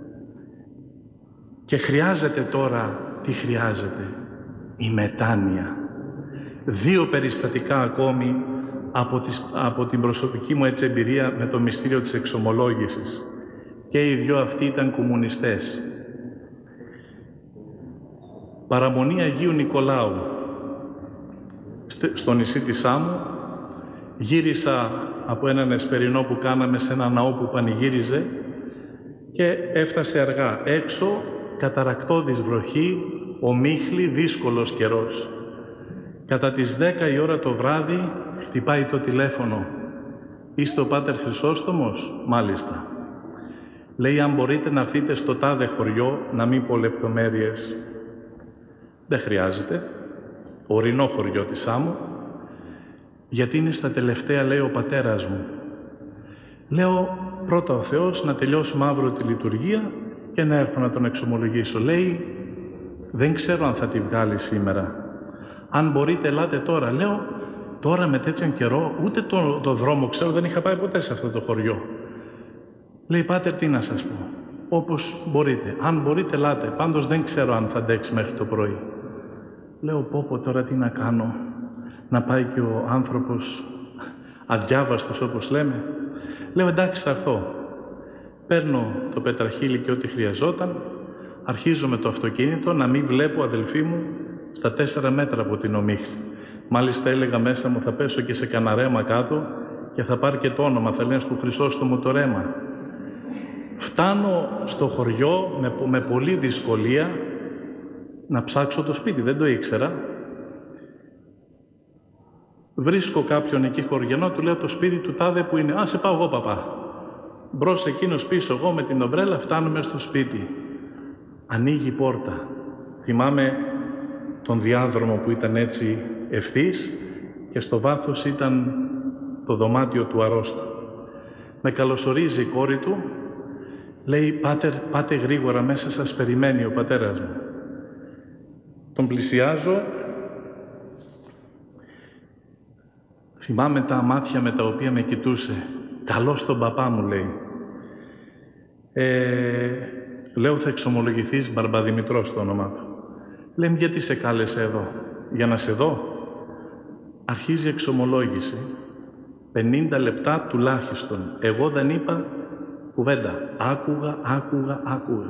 Και χρειάζεται τώρα, τι χρειάζεται? Η μετάνοια. Δύο περιστατικά ακόμη από, τις, από την προσωπική μου έτσι εμπειρία με το μυστήριο της εξομολόγησης. Και οι δυο αυτοί ήταν κομμουνιστές. Παραμονή Αγίου Νικολάου. Στο νησί της Σάμου γύρισα από έναν εσπερινό που κάναμε σε ένα ναό που πανηγύριζε και έφτασε αργά. Έξω καταρακτώδης βροχή, ομίχλη, δύσκολος καιρός. Κατά τις δέκα η ώρα το βράδυ χτυπάει το τηλέφωνο. «Είστε ο Πάτερ Χρυσόστομος?» «Μάλιστα». Λέει, αν μπορείτε να έρθετε στο τάδε χωριό, να μην πω λεπτομέρειες. Δεν χρειάζεται. Ορεινό χωριό της Σάμου. Γιατί είναι στα τελευταία, λέει, ο πατέρας μου. Λέω, πρώτα ο Θεός, να τελειώσουμε αύριο τη λειτουργία και να έρθω να τον εξομολογήσω. Λέει, δεν ξέρω αν θα τη βγάλει σήμερα. Αν μπορείτε, ελάτε τώρα. Λέω, τώρα με τέτοιον καιρό, ούτε το, το δρόμο ξέρω, δεν είχα πάει ποτέ σε αυτό το χωριό. Λέει, Πάτερ, τι να σας πω. Όπως μπορείτε. Αν μπορείτε, ελάτε. Πάντως δεν ξέρω αν θα αντέξει μέχρι το πρωί. Λέω, πω πω, τώρα τι να κάνω. Να πάει και ο άνθρωπος αδιάβαστος, όπως λέμε. Λέω, εντάξει, θα έρθω. Παίρνω το πετραχύλι και ό,τι χρειαζόταν. Αρχίζω με το αυτοκίνητο να μην βλέπω, αδελφοί μου, στα τέσσερα μέτρα από την ομίχλη. Μάλιστα έλεγα μέσα μου, θα πέσω και σε κανένα ρέμα κάτω και θα πάρει και το όνομα, θα λένε στο Χρυσόστομο το ρέμα. Φτάνω στο χωριό με, με πολλή δυσκολία να ψάξω το σπίτι, δεν το ήξερα. Βρίσκω κάποιον εκεί χωριανό, του λέω το σπίτι του τάδε που είναι. Α, σε πάω εγώ, παπά. Μπρος εκείνος, πίσω εγώ με την ομπρέλα, φτάνουμε στο σπίτι. Ανοίγει η πόρτα. Θυμάμαι τον διάδρομο που ήταν έτσι ευθύς και στο βάθος ήταν το δωμάτιο του αρρώστου. Με καλωσορίζει η κόρη του, λέει, Πάτερ, πάτε γρήγορα, μέσα σας περιμένει ο πατέρας μου. Τον πλησιάζω, θυμάμαι τα μάτια με τα οποία με κοιτούσε. Καλώς τον παπά μου, λέει. Ε, λέω, θα εξομολογηθείς, Μπαρμπαδημητρός το όνομά του. Λέμε, γιατί σε κάλεσε εδώ? Για να σε δω. Αρχίζει η εξομολόγηση. πενήντα λεπτά τουλάχιστον. Εγώ δεν είπα κουβέντα. Άκουγα, άκουγα, άκουγα.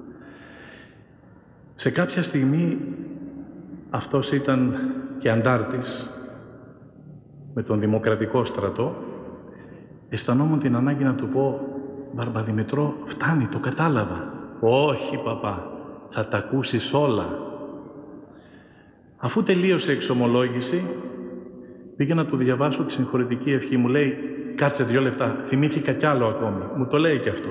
Σε κάποια στιγμή αυτός ήταν και αντάρτης με τον Δημοκρατικό στρατό. Αισθανόμουν την ανάγκη να του πω, Μπαρμπαδημητρό, φτάνει, το κατάλαβα. Όχι, παπά, θα τα ακούσεις όλα. Αφού τελείωσε η εξομολόγηση, πήγα να του διαβάσω τη συγχωρητική ευχή. Μου λέει, κάτσε δύο λεπτά, θυμήθηκα κι άλλο ακόμη. Μου το λέει κι αυτό.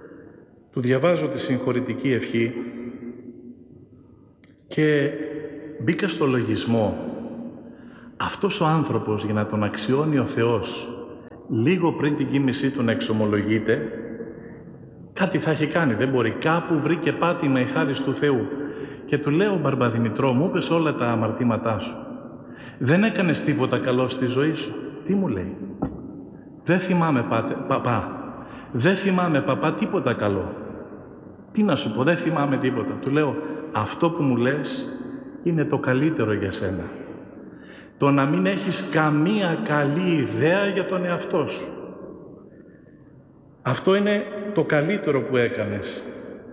Του διαβάζω τη συγχωρητική ευχή και μπήκα στο λογισμό. Αυτός ο άνθρωπος, για να τον αξιώνει ο Θεός, λίγο πριν την κοίμησή του να εξομολογείται, κάτι θα έχει κάνει, δεν μπορεί. Κάπου βρήκε πάτημα η χάρις του Θεού. Και του λέω, Μπαρμπαδημητρό, μου είπες όλα τα αμαρτήματά σου. Δεν έκανες τίποτα καλό στη ζωή σου. Τι μου λέει? Δεν θυμάμαι, πάτε, παπά. Δεν θυμάμαι, παπά, τίποτα καλό. Τι να σου πω, δεν θυμάμαι τίποτα. Του λέω, αυτό που μου λες είναι το καλύτερο για σένα. Το να μην έχεις καμία καλή ιδέα για τον εαυτό σου. Αυτό είναι το καλύτερο που έκανες.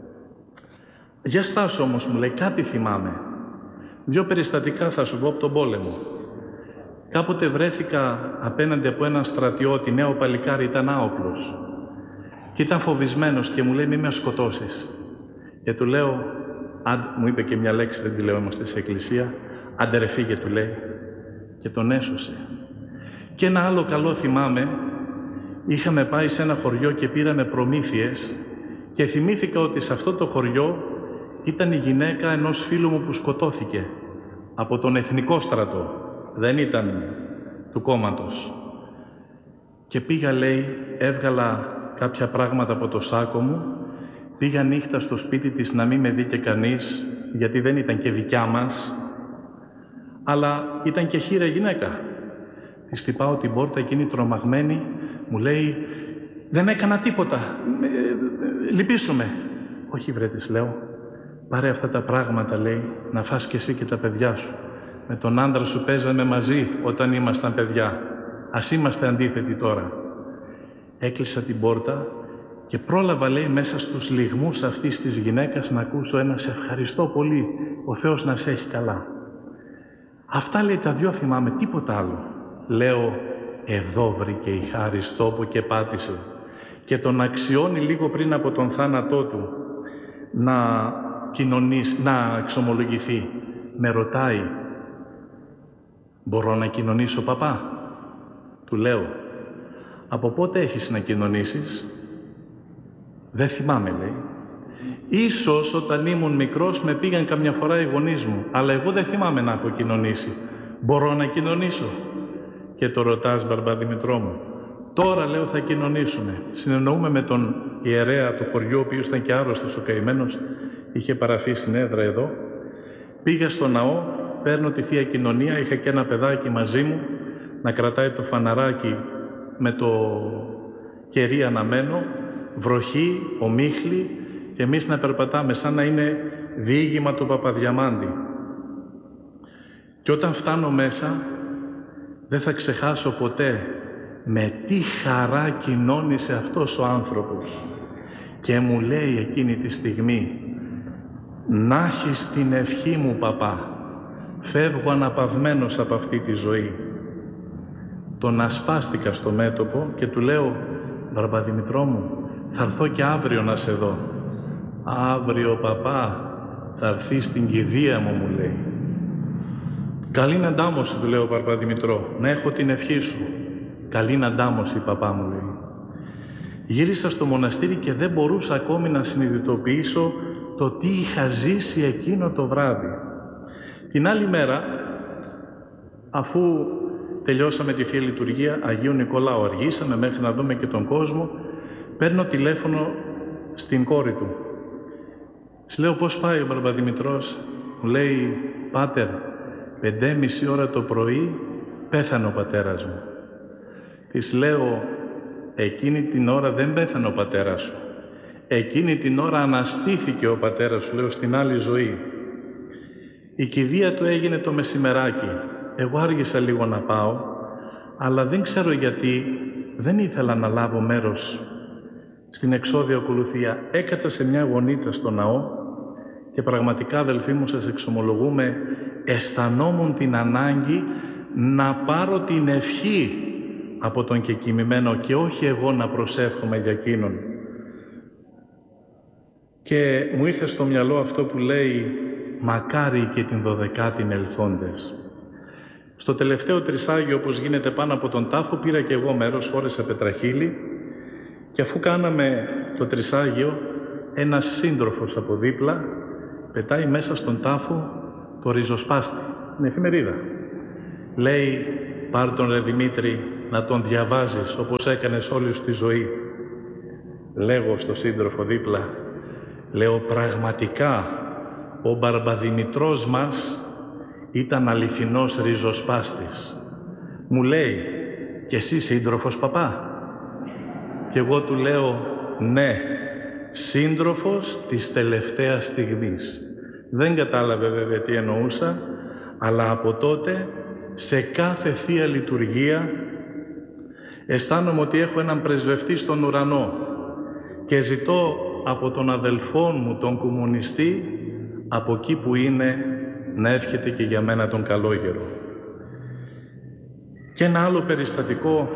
Για στάσου όμως, μου λέει, κάτι θυμάμαι. Δύο περιστατικά θα σου πω από τον πόλεμο. Κάποτε βρέθηκα απέναντι από έναν στρατιώτη, νέο παλικάρι, ήταν άοπλος. Και ήταν φοβισμένος και μου λέει, μη με σκοτώσεις. Και του λέω, αν, μου είπε και μια λέξη, δεν τη λέω, είμαστε σε εκκλησία, άντε ρε φύγε, του λέει. Και τον έσωσε. Και ένα άλλο καλό θυμάμαι, είχαμε πάει σε ένα χωριό και πήραμε προμήθειες και θυμήθηκα ότι σε αυτό το χωριό ήταν η γυναίκα ενός φίλου μου που σκοτώθηκε από τον Εθνικό Στρατό. Δεν ήταν του κόμματος. Και πήγα, λέει, έβγαλα κάποια πράγματα από το σάκο μου, πήγα νύχτα στο σπίτι της να μην με δει και κανείς, γιατί δεν ήταν και δικιά μας, αλλά ήταν και χείρα γυναίκα. Της χτυπάω την πόρτα, εκείνη τρομαγμένη, μου λέει, δεν έκανα τίποτα, λυπήσου με. Όχι βρε, της λέω, πάρε αυτά τα πράγματα, λέει, να φας και εσύ και τα παιδιά σου. Με τον άντρα σου παίζαμε μαζί όταν ήμασταν παιδιά. Ας είμαστε αντίθετοι τώρα. Έκλεισα την πόρτα και πρόλαβα, λέει, μέσα στους λυγμούς αυτής της γυναίκας να ακούσω ένα «Σε ευχαριστώ πολύ, ο Θεός να σε έχει καλά». Αυτά, λέει, τα δυο θυμάμαι, τίποτα άλλο. Λέω, εδώ βρήκε η χάρις τόπο και πάτησε. Και τον αξιώνει λίγο πριν από τον θάνατό του να κοινωνήσει, να εξομολογηθεί. Με ρωτάει, μπορώ να κοινωνήσω, παπά? Του λέω, από πότε έχεις να κοινωνήσεις? Δεν θυμάμαι, λέει. Ίσως όταν ήμουν μικρός με πήγαν καμιά φορά οι γονείς μου, αλλά εγώ δεν θυμάμαι να έχω κοινωνήσει. Μπορώ να κοινωνήσω? Και το ρωτάς, Μπαρμπαδημητρό μου. Τώρα, λέω, θα κοινωνήσουμε. Συνεννοούμε με τον ιερέα του χωριού, ο οποίος ήταν και άρρωστος ο καημένος, είχε παραφεί στην έδρα εδώ. Πήγα στο ναό, παίρνω τη Θεία Κοινωνία, είχα και ένα παιδάκι μαζί μου, να κρατάει το φαναράκι με το κερί αναμένο, βροχή, ομίχλη, και εμείς να περπατάμε σαν να είναι διήγημα του Παπαδιαμάντη. Και όταν φτάνω μέσα, δεν θα ξεχάσω ποτέ με τι χαρά κοινώνησε αυτός ο άνθρωπος. Και μου λέει εκείνη τη στιγμή, «Να έχεις την ευχή μου, παπά, φεύγω αναπαυμένος από αυτή τη ζωή». Τον ασπάστηκα στο μέτωπο και του λέω, «Μπαρμπαδημητρό μου, θα έρθω και αύριο να σε δω». «Αύριο, παπά, θα έρθει στην κηδεία μου», μου λέει. «Καλήν αντάμωση», του λέω, Μπαρμπαδημητρό, «να έχω την ευχή σου». «Καλήν αντάμωση, παπά», μου λέει. Γύρισα στο μοναστήρι και δεν μπορούσα ακόμη να συνειδητοποιήσω το τι είχα ζήσει εκείνο το βράδυ. Την άλλη μέρα, αφού τελειώσαμε τη Θεία Λειτουργία Αγίου Νικολάου, αργήσαμε μέχρι να δούμε και τον κόσμο, παίρνω τηλέφωνο στην κόρη του. Της λέω, πώς πάει ο Μπαρμπαδημητρός? Μου λέει, «Πάτερ, πεντέμιση ώρα το πρωί πέθανε ο πατέρας μου». Της λέω, «Εκείνη την ώρα δεν πέθανε ο πατέρας σου. Εκείνη την ώρα αναστήθηκε ο πατέρας σου», λέω, «στην άλλη ζωή». Η κηδεία του έγινε το μεσημεράκι. Εγώ άργησα λίγο να πάω, αλλά δεν ξέρω γιατί δεν ήθελα να λάβω μέρος στην εξώδια ακολουθία. Έκατσα σε μια γωνίτσα στο ναό και πραγματικά, αδελφοί μου, σας εξομολογούμε, αισθανόμουν την ανάγκη να πάρω την ευχή από τον κεκοιμημένο και όχι εγώ να προσεύχομαι για εκείνον. Και μου ήρθε στο μυαλό αυτό που λέει, «Μακάρι και την δωδεκάτην ελθόντες». Στο τελευταίο τρισάγιο, όπως γίνεται πάνω από τον τάφο, πήρα και εγώ μέρος, φόρεσα πετραχύλι και αφού κάναμε το τρισάγιο, ένας σύντροφος από δίπλα πετάει μέσα στον τάφο το ριζοσπάστη, την εφημερίδα. Λέει, πάρ' τον ρε Δημήτρη να τον διαβάζεις όπως έκανες όλη σου τη ζωή. Λέγω στο σύντροφο δίπλα, λέω πραγματικά ο Μπαρμπαδημητρός μας ήταν αληθινός ριζοσπάστης. Μου λέει, και εσύ σύντροφος παπά? Και εγώ του λέω, ναι, σύντροφος της τελευταίας στιγμής. Δεν κατάλαβε βέβαια τι εννοούσα, αλλά από τότε σε κάθε Θεία Λειτουργία αισθάνομαι ότι έχω έναν πρεσβευτή στον ουρανό και ζητώ από τον αδελφό μου, τον κομμουνιστή, από εκεί που είναι, να εύχεται και για μένα τον καλόγερο. Και ένα άλλο περιστατικό,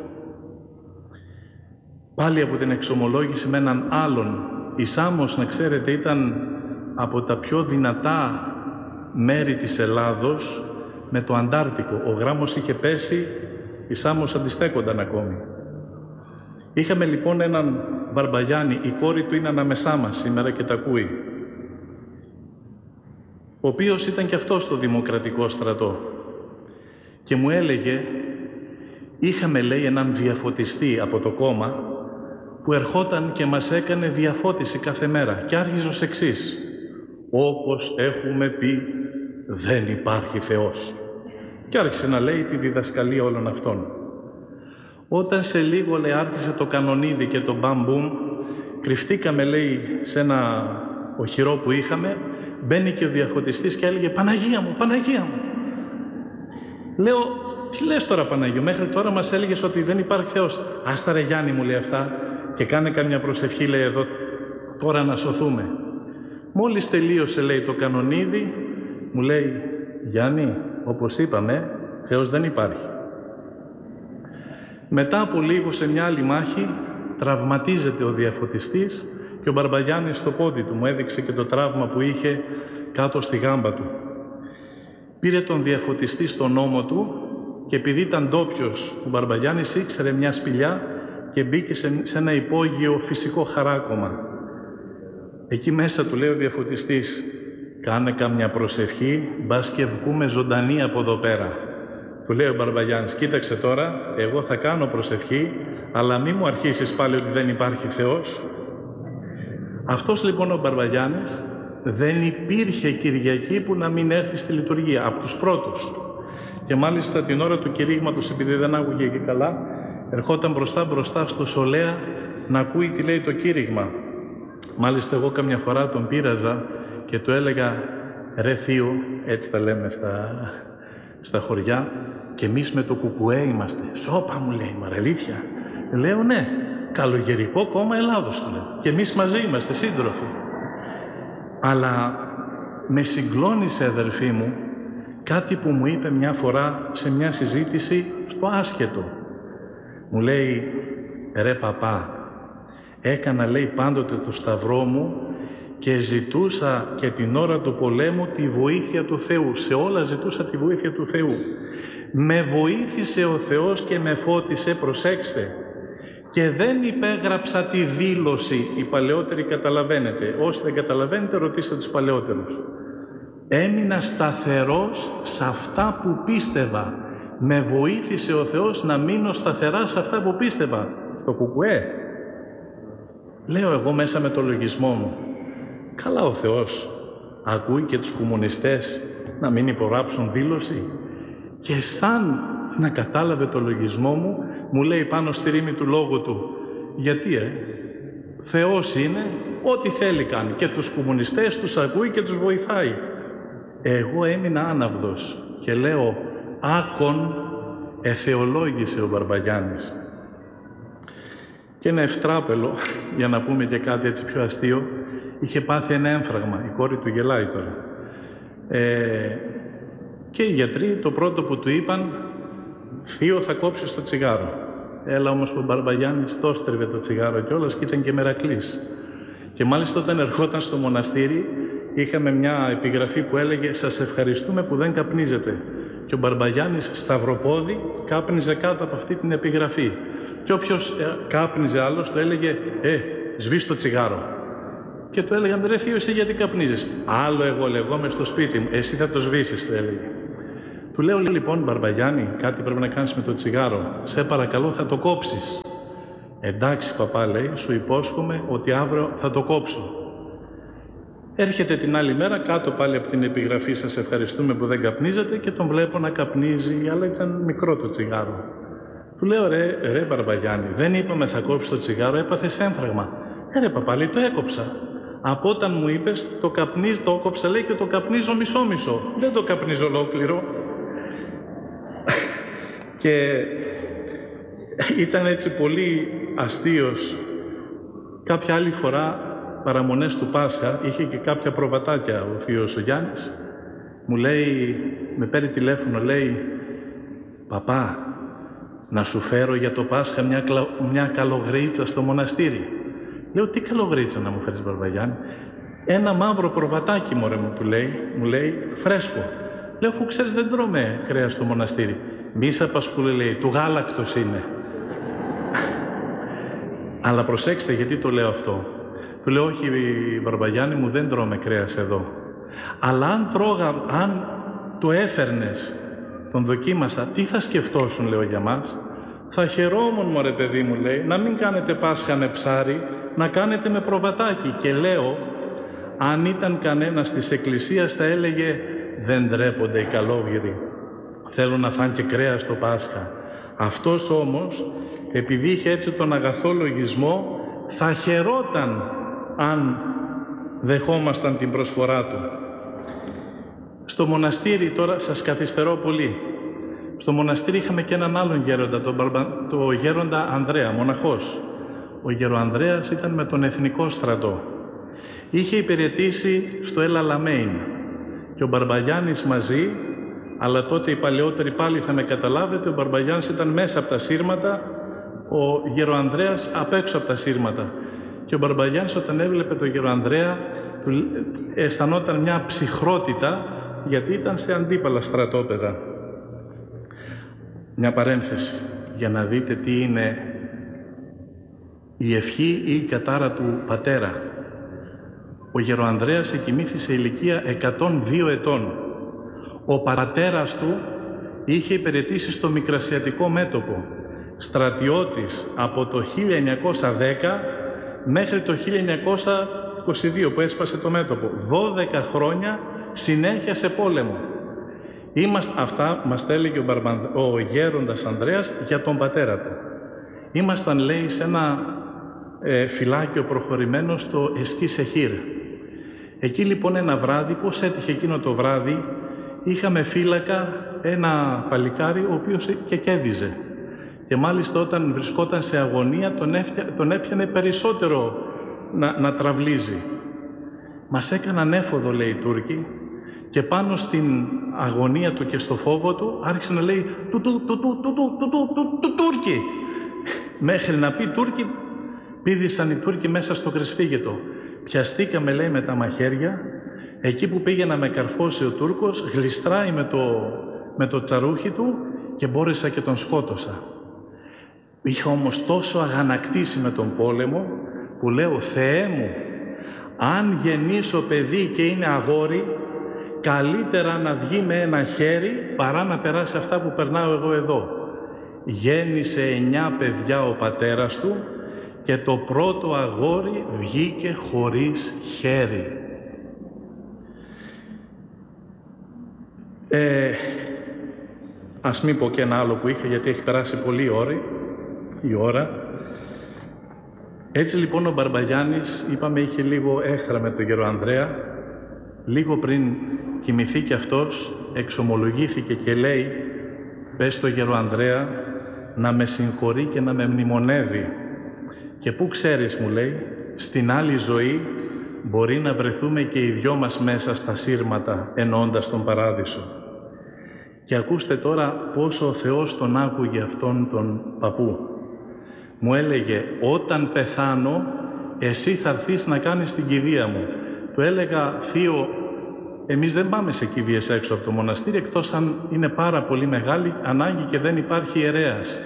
πάλι από την εξομολόγηση με έναν άλλον. Η Σάμος, να ξέρετε, ήταν από τα πιο δυνατά μέρη της Ελλάδος με το Αντάρτικο. Ο γράμμος είχε πέσει, οι Σάμος αντιστέκονταν ακόμη. Είχαμε λοιπόν έναν Μπαρμπαγιάννη, η κόρη του είναι ανάμεσά μας σήμερα και τα ακούει, ο οποίος ήταν και αυτός στο Δημοκρατικό Στρατό. Και μου έλεγε, είχαμε λέει έναν διαφωτιστή από το κόμμα που ερχόταν και μας έκανε διαφώτιση κάθε μέρα και άρχιζε ως εξής: όπως έχουμε πει, δεν υπάρχει Θεός. Και άρχισε να λέει τη διδασκαλία όλων αυτών. Όταν σε λίγο, λέει, άρχισε το κανονίδι και το μπαμπουμ, κρυφτήκαμε, λέει, σε ένα οχυρό που είχαμε, μπαίνει και ο διαφωτιστής και έλεγε «Παναγία μου, Παναγία μου». Λέω, τι λες τώρα Παναγία, μέχρι τώρα μας έλεγες ότι δεν υπάρχει Θεός. Άστα ρε Γιάννη, μου λέει αυτά, και κάνε καμιά προσευχή, λέει, εδώ τώρα να σωθούμε. Μόλις τελείωσε, λέει, το κανονίδι, μου λέει, Γιάννη, όπως είπαμε, Θεός δεν υπάρχει. Μετά από λίγο, σε μια άλλη μάχη, τραυματίζεται ο διαφωτιστής και ο Μπαρμπαγιάννης στο πόδι του, μου έδειξε και το τραύμα που είχε κάτω στη γάμπα του. Πήρε τον διαφωτιστή στον ώμο του και επειδή ήταν ντόπιος, ο Μπαρμπαγιάννης ήξερε μια σπηλιά και μπήκε σε, σε ένα υπόγειο φυσικό χαράκωμα. Εκεί μέσα του λέει ο διαφωτιστής, κάνε καμιά προσευχή, μπας και βγούμε ζωντανοί από εδώ πέρα. Του λέει ο Μπαρμπαγιάννης, κοίταξε τώρα, εγώ θα κάνω προσευχή, αλλά μη μου αρχίσεις πάλι ότι δεν υπάρχει Θεός. Αυτός λοιπόν ο Μπαρμπαγιάννης δεν υπήρχε Κυριακή που να μην έρθει στη λειτουργία, από τους πρώτους. Και μάλιστα την ώρα του κηρύγματος, επειδή δεν άκουγε και καλά, ερχόταν μπροστά μπροστά στο Σολέα να ακούει τι λέει το κήρυγμα. Μάλιστα εγώ καμιά φορά τον πείραζα και του έλεγα, ρε θείο, έτσι τα λέμε στα, στα χωριά, και εμείς με το κουκουέ είμαστε. Σώπα, μου λέει, μα αλήθεια? Λέω ναι, Καλογερικό Κόμμα Ελλάδος, του λέω. Και εμείς μαζί είμαστε σύντροφοι. Αλλά με συγκλώνησε, αδερφοί μου, κάτι που μου είπε μια φορά σε μια συζήτηση στο άσχετο. Μου λέει, ρε παπά, έκανα, λέει, πάντοτε το σταυρό μου και ζητούσα και την ώρα του πολέμου τη βοήθεια του Θεού. Σε όλα ζητούσα τη βοήθεια του Θεού. Με βοήθησε ο Θεός και με φώτισε, προσέξτε, και δεν υπέγραψα τη δήλωση. Οι παλαιότεροι καταλαβαίνετε. Όσοι δεν καταλαβαίνετε, ρωτήστε τους παλαιότερους. Έμεινα σταθερός σε αυτά που πίστευα. Με βοήθησε ο Θεός να μείνω σταθερά σε αυτά που πίστευα. Στο κουκουέ. Λέω εγώ μέσα με το λογισμό μου. Καλά, ο Θεός ακούει και τους κομμουνιστές να μην υπογράψουν δήλωση. Και σαν να κατάλαβε το λογισμό μου, μου λέει πάνω στη ρήμη του λόγου του, γιατί ε, Θεός είναι, ό,τι θέλει κάνει. Και τους κομμουνιστές τους ακούει και τους βοηθάει. Εγώ έμεινα άναυδος και λέω, άκον εθεολόγησε ο Μπαρμπαγιάννης. Και ένα ευτράπελο, για να πούμε και κάτι έτσι πιο αστείο, είχε πάθει ένα έμφραγμα. Η κόρη του γελάει τώρα. Ε, και οι γιατροί το πρώτο που του είπαν, θείο, θα κόψεις το τσιγάρο. Έλα όμως ο Μπαρμπαγιάννης το στρεβε το τσιγάρο κιόλας και ήταν και μερακλής. Και μάλιστα όταν ερχόταν στο μοναστήρι, είχαμε μια επιγραφή που έλεγε «Σας ευχαριστούμε που δεν καπνίζετε». Και ο Μπαρμπαγιάννης σταυροπόδι κάπνιζε κάτω από αυτή την επιγραφή. Και όποιος ε, κάπνιζε άλλος, το έλεγε «Ε, σβήσ' το τσιγάρο». Και του έλεγαν, ρε θείο, εσύ γιατί καπνίζεις? Άλλο εγώ λεγόμαι στο σπίτι μου, εσύ θα το σβήσεις, του έλεγε. Του λέω λοιπόν, Μπαρμπαγιάννη, κάτι πρέπει να κάνεις με το τσιγάρο. Σε παρακαλώ, θα το κόψεις. Εντάξει παπά, λέει, σου υπόσχομαι ότι αύριο θα το κόψω. Έρχεται την άλλη μέρα κάτω πάλι από την επιγραφή, σας ευχαριστούμε που δεν καπνίζετε, και τον βλέπω να καπνίζει, αλλά ήταν μικρό το τσιγάρο. Του λέω, ρε, ρε Μπαρμπαγιάννη, δεν είπαμε θα κόψεις το τσιγάρο, έπαθες έμφραγμα. Ε, ρε παπά, λέει, το έκοψα. Από όταν μου είπες, το καπνίζω, το έκοψα, λέει, και το καπνίζω μισό-μισό. Δεν το καπνίζω ολόκληρο. Και ήταν έτσι πολύ αστείος. Κάποια άλλη φορά, παραμονές του Πάσχα, είχε και κάποια προβατάκια ο θείος ο Γιάννης. Μου λέει, με παίρνει τηλέφωνο, λέει, παπά, να σου φέρω για το Πάσχα μια, κλα... μια καλογρίτσα στο μοναστήρι. Λέω, τι καλογρίτσα να μου φέρεις, Μπαρμπαγιάννη? Ένα μαύρο προβατάκι, μωρέ μου, του λέει, μου λέει, φρέσκο. Λέω, αφού ξέρεις δεν τρώμε κρέας στο μοναστήρι. Μη σε απασχολεί, λέει, του γάλακτος είναι. Αλλά προσέξτε γιατί το λέω αυτό. Του λέω, όχι Μπαρμπαγιάννη μου, δεν τρώμε κρέας εδώ. Αλλά αν τρώγα, αν το έφερνες, τον δοκίμασα, τι θα σκεφτόσουν, λέω, για μας? Θα χαιρόμουν, μωρέ παιδί μου, λέει, να μην κάνετε Πάσχα με ψάρι, να κάνετε με προβατάκι. Και λέω, αν ήταν κανένας της εκκλησίας θα έλεγε, δεν ντρέπονται οι καλόγυροι. Θέλουν να φάνε και κρέας στο Πάσχα. Αυτός όμως, επειδή είχε έτσι τον αγαθό λογισμό, θα χαιρόταν αν δεχόμασταν την προσφορά του. Στο μοναστήρι, τώρα σας καθυστερώ πολύ, στο μοναστήρι είχαμε και έναν άλλον γέροντα, τον Μπαρμπα... το γέροντα Ανδρέα, μοναχός. Ο γεροανδρέας ήταν με τον εθνικό στρατό. Είχε υπηρετήσει στο Ελ Αλαμέιν και ο Μπαρμπαγιάννης μαζί, αλλά τότε οι παλαιότεροι πάλι θα με καταλάβετε, ο Μπαρμπαγιάννης ήταν μέσα από τα σύρματα, ο γεροανδρέας απ' έξω από τα σύρματα. Και ο Μπαρμπαγιάννης όταν έβλεπε τον γεροανδρέα, του αισθανόταν μια ψυχρότητα, γιατί ήταν σε αντίπαλα στρατόπεδα. Μια παρένθεση, για να δείτε τι είναι η ευχή ή η κατάρα του πατέρα. Ο γεροανδρέας εκοιμήθη σε ηλικία εκατόν δύο ετών. Ο πατέρας του είχε υπηρετήσει στο Μικρασιατικό μέτωπο, στρατιώτης από το χίλια εννιακόσια δέκα μέχρι το χίλια εννιακόσια είκοσι δύο που έσπασε το μέτωπο. δώδεκα χρόνια συνέχεια σε πόλεμο. Είμαστε, αυτά μας τα έλεγε ο, Μπαρμπαν, ο γέροντας Ανδρέας για τον πατέρα του. Ήμασταν, λέει, σε ένα ε, φυλάκιο προχωρημένο στο Εσκί Σεχίρ. Εκεί λοιπόν ένα βράδυ, πώς έτυχε εκείνο το βράδυ, είχαμε φύλακα ένα παλικάρι ο οποίος και κέδιζε. Και μάλιστα όταν βρισκόταν σε αγωνία τον, έφτια, τον έπιανε περισσότερο να, να τραυλίζει. Μας έκαναν έφοδο, λέει, οι Τούρκοι, και πάνω στην αγωνία του και στο φόβο του άρχισε να λέει του του του του του του του του του Τούρκοι. Μέχρι να πει Τούρκοι, πήδησαν οι Τούρκοι μέσα στο κρυσφύγετο. Πιαστήκαμε, λέει, με τα μαχαίρια. Εκεί που πήγε να με καρφώσει ο Τούρκος, γλιστράει με το, με το τσαρούχι του και μπόρεσα και τον σκότωσα. Είχα όμως τόσο αγανακτήσει με τον πόλεμο που λέω, Θεέ μου, αν γεννήσω παιδί και είναι αγόρι, καλύτερα να βγει με ένα χέρι παρά να περάσει αυτά που περνάω εγώ εδώ. Γέννησε εννιά παιδιά ο πατέρας του και το πρώτο αγόρι βγήκε χωρίς χέρι. Ε, ας μην πω και ένα άλλο που είχα, γιατί έχει περάσει πολλή ώρα, η ώρα. Έτσι λοιπόν ο Μπαρμπαγιάννης, είπαμε, είχε λίγο έχρα με τον γεροανδρέα. Λίγο πριν κοιμηθεί κι αυτός, εξομολογήθηκε και λέει, πες στο γεροανδρέα να με συγχωρεί και να με μνημονεύει. Και πού ξέρεις, μου λέει, στην άλλη ζωή μπορεί να βρεθούμε και οι δυο μας μέσα στα σύρματα, εννοώντας τον παράδεισο. Και ακούστε τώρα πόσο ο Θεός τον άκουγε αυτόν τον παππού. Μου έλεγε, όταν πεθάνω, εσύ θα έρθεις να κάνεις την κηδεία μου. Του έλεγα, θείο, εμείς δεν πάμε σε κηδείες έξω από το μοναστήρι, εκτός αν είναι πάρα πολύ μεγάλη ανάγκη και δεν υπάρχει ιερέας.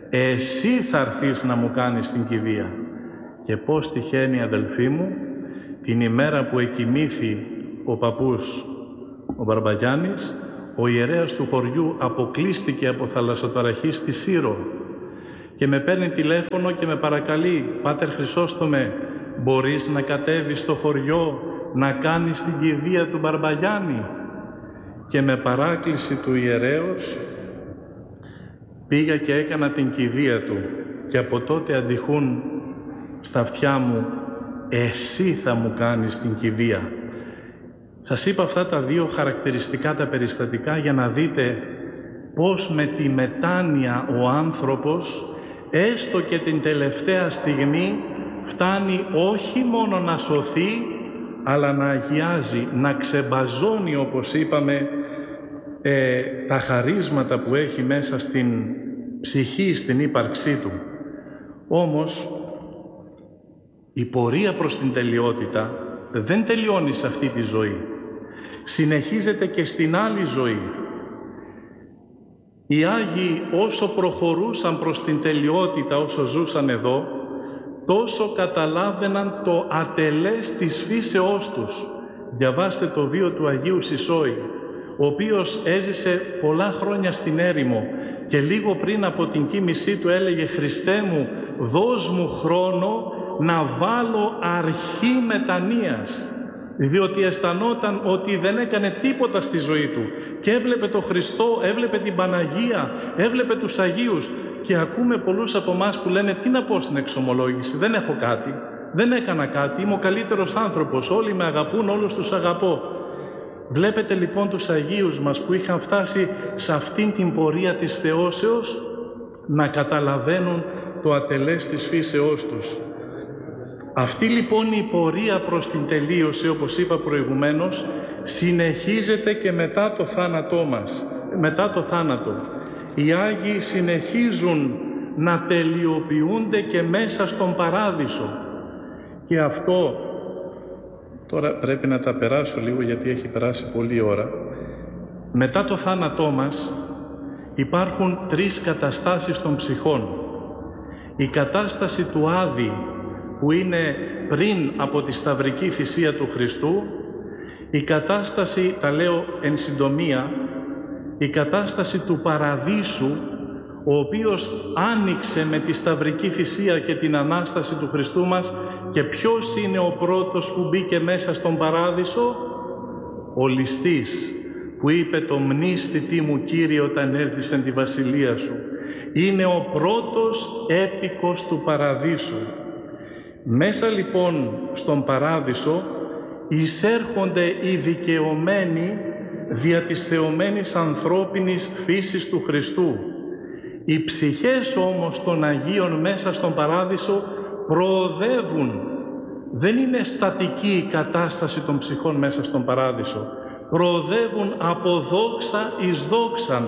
Εσύ θα έρθεις να μου κάνεις την κηδεία. Και πώς τυχαίνει, αδελφοί μου, την ημέρα που εκοιμήθη ο παππούς ο Μπαρμπαγιάννης, ο ιερέας του χωριού αποκλείστηκε από θαλασσοταραχή στη Σύρο και με παίρνει τηλέφωνο και με παρακαλεί: «Πάτερ Χρυσόστομε, μπορείς να κατέβεις στο χωριό να κάνεις την κηδεία του Μπαρμπαγιάννη?» Και με παράκληση του ιερέως πήγα και έκανα την κηδεία του, και από τότε αντιχούν στα αυτιά μου: «Εσύ θα μου κάνεις την κηδεία». Σας είπα αυτά τα δύο χαρακτηριστικά τα περιστατικά για να δείτε πώς με τη μετάνοια ο άνθρωπος, έστω και την τελευταία στιγμή, φτάνει όχι μόνο να σωθεί, αλλά να αγιάζει, να ξεμπαζώνει, όπως είπαμε, ε, τα χαρίσματα που έχει μέσα στην ψυχή, στην ύπαρξή του. Όμως, η πορεία προς την τελειότητα δεν τελειώνει σε αυτή τη ζωή. Συνεχίζεται και στην άλλη ζωή. Οι Άγιοι όσο προχωρούσαν προς την τελειότητα, όσο ζούσαν εδώ, τόσο καταλάβαιναν το ατελές της φύσεώς τους. Διαβάστε το βίο του Αγίου Σισόη, ο οποίος έζησε πολλά χρόνια στην έρημο και λίγο πριν από την κοίμησή του έλεγε: «Χριστέ μου, δώσ' μου χρόνο να βάλω αρχή μετανοίας», διότι αισθανόταν ότι δεν έκανε τίποτα στη ζωή του και έβλεπε τον Χριστό, έβλεπε την Παναγία, έβλεπε τους Αγίους. Και ακούμε πολλούς από εμάς που λένε: «Τι να πω στην εξομολόγηση, δεν έχω κάτι, δεν έκανα κάτι, είμαι ο καλύτερος άνθρωπος, όλοι με αγαπούν, όλους τους αγαπώ». Βλέπετε λοιπόν τους Αγίους μας που είχαν φτάσει σε αυτήν την πορεία της θεώσεως να καταλαβαίνουν το ατελές της φύσεώς τους. Αυτή λοιπόν η πορεία προς την τελείωση, όπως είπα προηγουμένως, συνεχίζεται και μετά το θάνατό μας, μετά το θάνατο. Οι Άγιοι συνεχίζουν να τελειοποιούνται και μέσα στον Παράδεισο. Και αυτό, τώρα πρέπει να τα περάσω λίγο γιατί έχει περάσει πολλή ώρα. Μετά το θάνατό μας υπάρχουν τρεις καταστάσεις των ψυχών. Η κατάσταση του Άδη, που είναι πριν από τη σταυρική θυσία του Χριστού, η κατάσταση, τα λέω εν συντομία, η κατάσταση του Παραδείσου, ο οποίος άνοιξε με τη σταυρική θυσία και την Ανάσταση του Χριστού μας. Και ποιος είναι ο πρώτος που μπήκε μέσα στον Παράδεισο? Ο ληστής, που είπε: «Το μνήστητή μου Κύριε όταν έρθεις εν τη βασιλεία σου». Είναι ο πρώτος έπικος του Παραδείσου. Μέσα λοιπόν στον Παράδεισο εισέρχονται οι δικαιωμένοι δια της θεωμένης ανθρώπινης φύσης του Χριστού. Οι ψυχές όμως των Αγίων μέσα στον Παράδεισο προοδεύουν. Δεν είναι στατική η κατάσταση των ψυχών μέσα στον Παράδεισο. Προοδεύουν από δόξα εις δόξαν.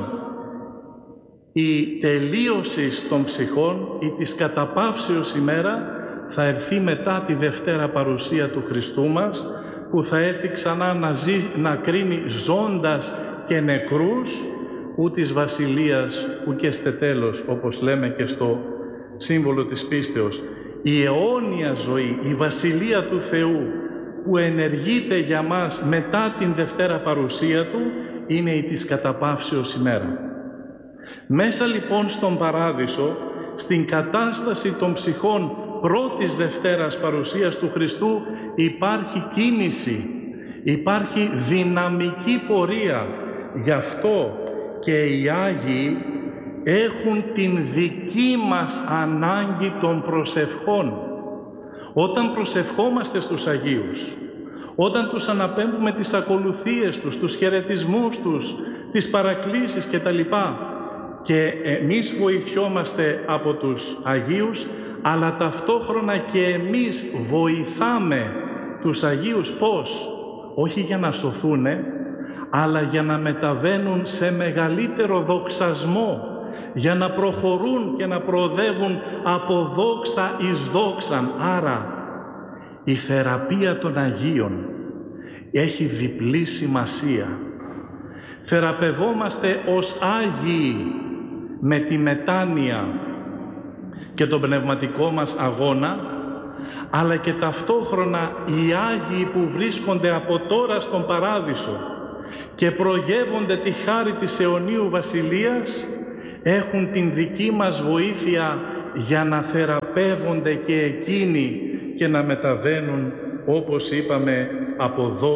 Η τελείωση των ψυχών ή της καταπαύσεως ημέρα θα έρθει μετά τη Δευτέρα Παρουσία του Χριστού μας, που θα έρθει ξανά να, ζει, να κρίνει ζώντας και νεκρούς, ου της βασιλείας ου και στε τέλος, όπως λέμε και στο σύμβολο της πίστεως. Η αιώνια ζωή, η βασιλεία του Θεού που ενεργείται για μας μετά την Δευτέρα Παρουσία Του, είναι η της καταπαύσεως ημέρα. Μέσα λοιπόν στον Παράδεισο, στην κατάσταση των ψυχών πρώτης Δευτέρας Παρουσίας του Χριστού, υπάρχει κίνηση, υπάρχει δυναμική πορεία. Γι' αυτό και οι Άγιοι έχουν την δική μας ανάγκη των προσευχών. Όταν προσευχόμαστε στους Αγίους, όταν τους αναπέμπουμε τις ακολουθίες τους, τους χαιρετισμούς τους, τις παρακλήσεις κτλ. Και εμείς βοηθιόμαστε από τους Αγίους, αλλά ταυτόχρονα και εμείς βοηθάμε τους Αγίους πώς? Όχι για να σωθούνε, αλλά για να μεταβαίνουν σε μεγαλύτερο δοξασμό, για να προχωρούν και να προοδεύουν από δόξα εις δόξαν. Άρα η θεραπεία των Αγίων έχει διπλή σημασία. Θεραπευόμαστε ως Άγιοι με τη μετάνοια και τον πνευματικό μας αγώνα, αλλά και ταυτόχρονα οι Άγιοι που βρίσκονται από τώρα στον Παράδεισο και προγεύονται τη χάρη της αιωνίου Βασιλείας, έχουν την δική μας βοήθεια για να θεραπεύονται και εκείνοι και να μεταβαίνουν, όπως είπαμε, από εδώ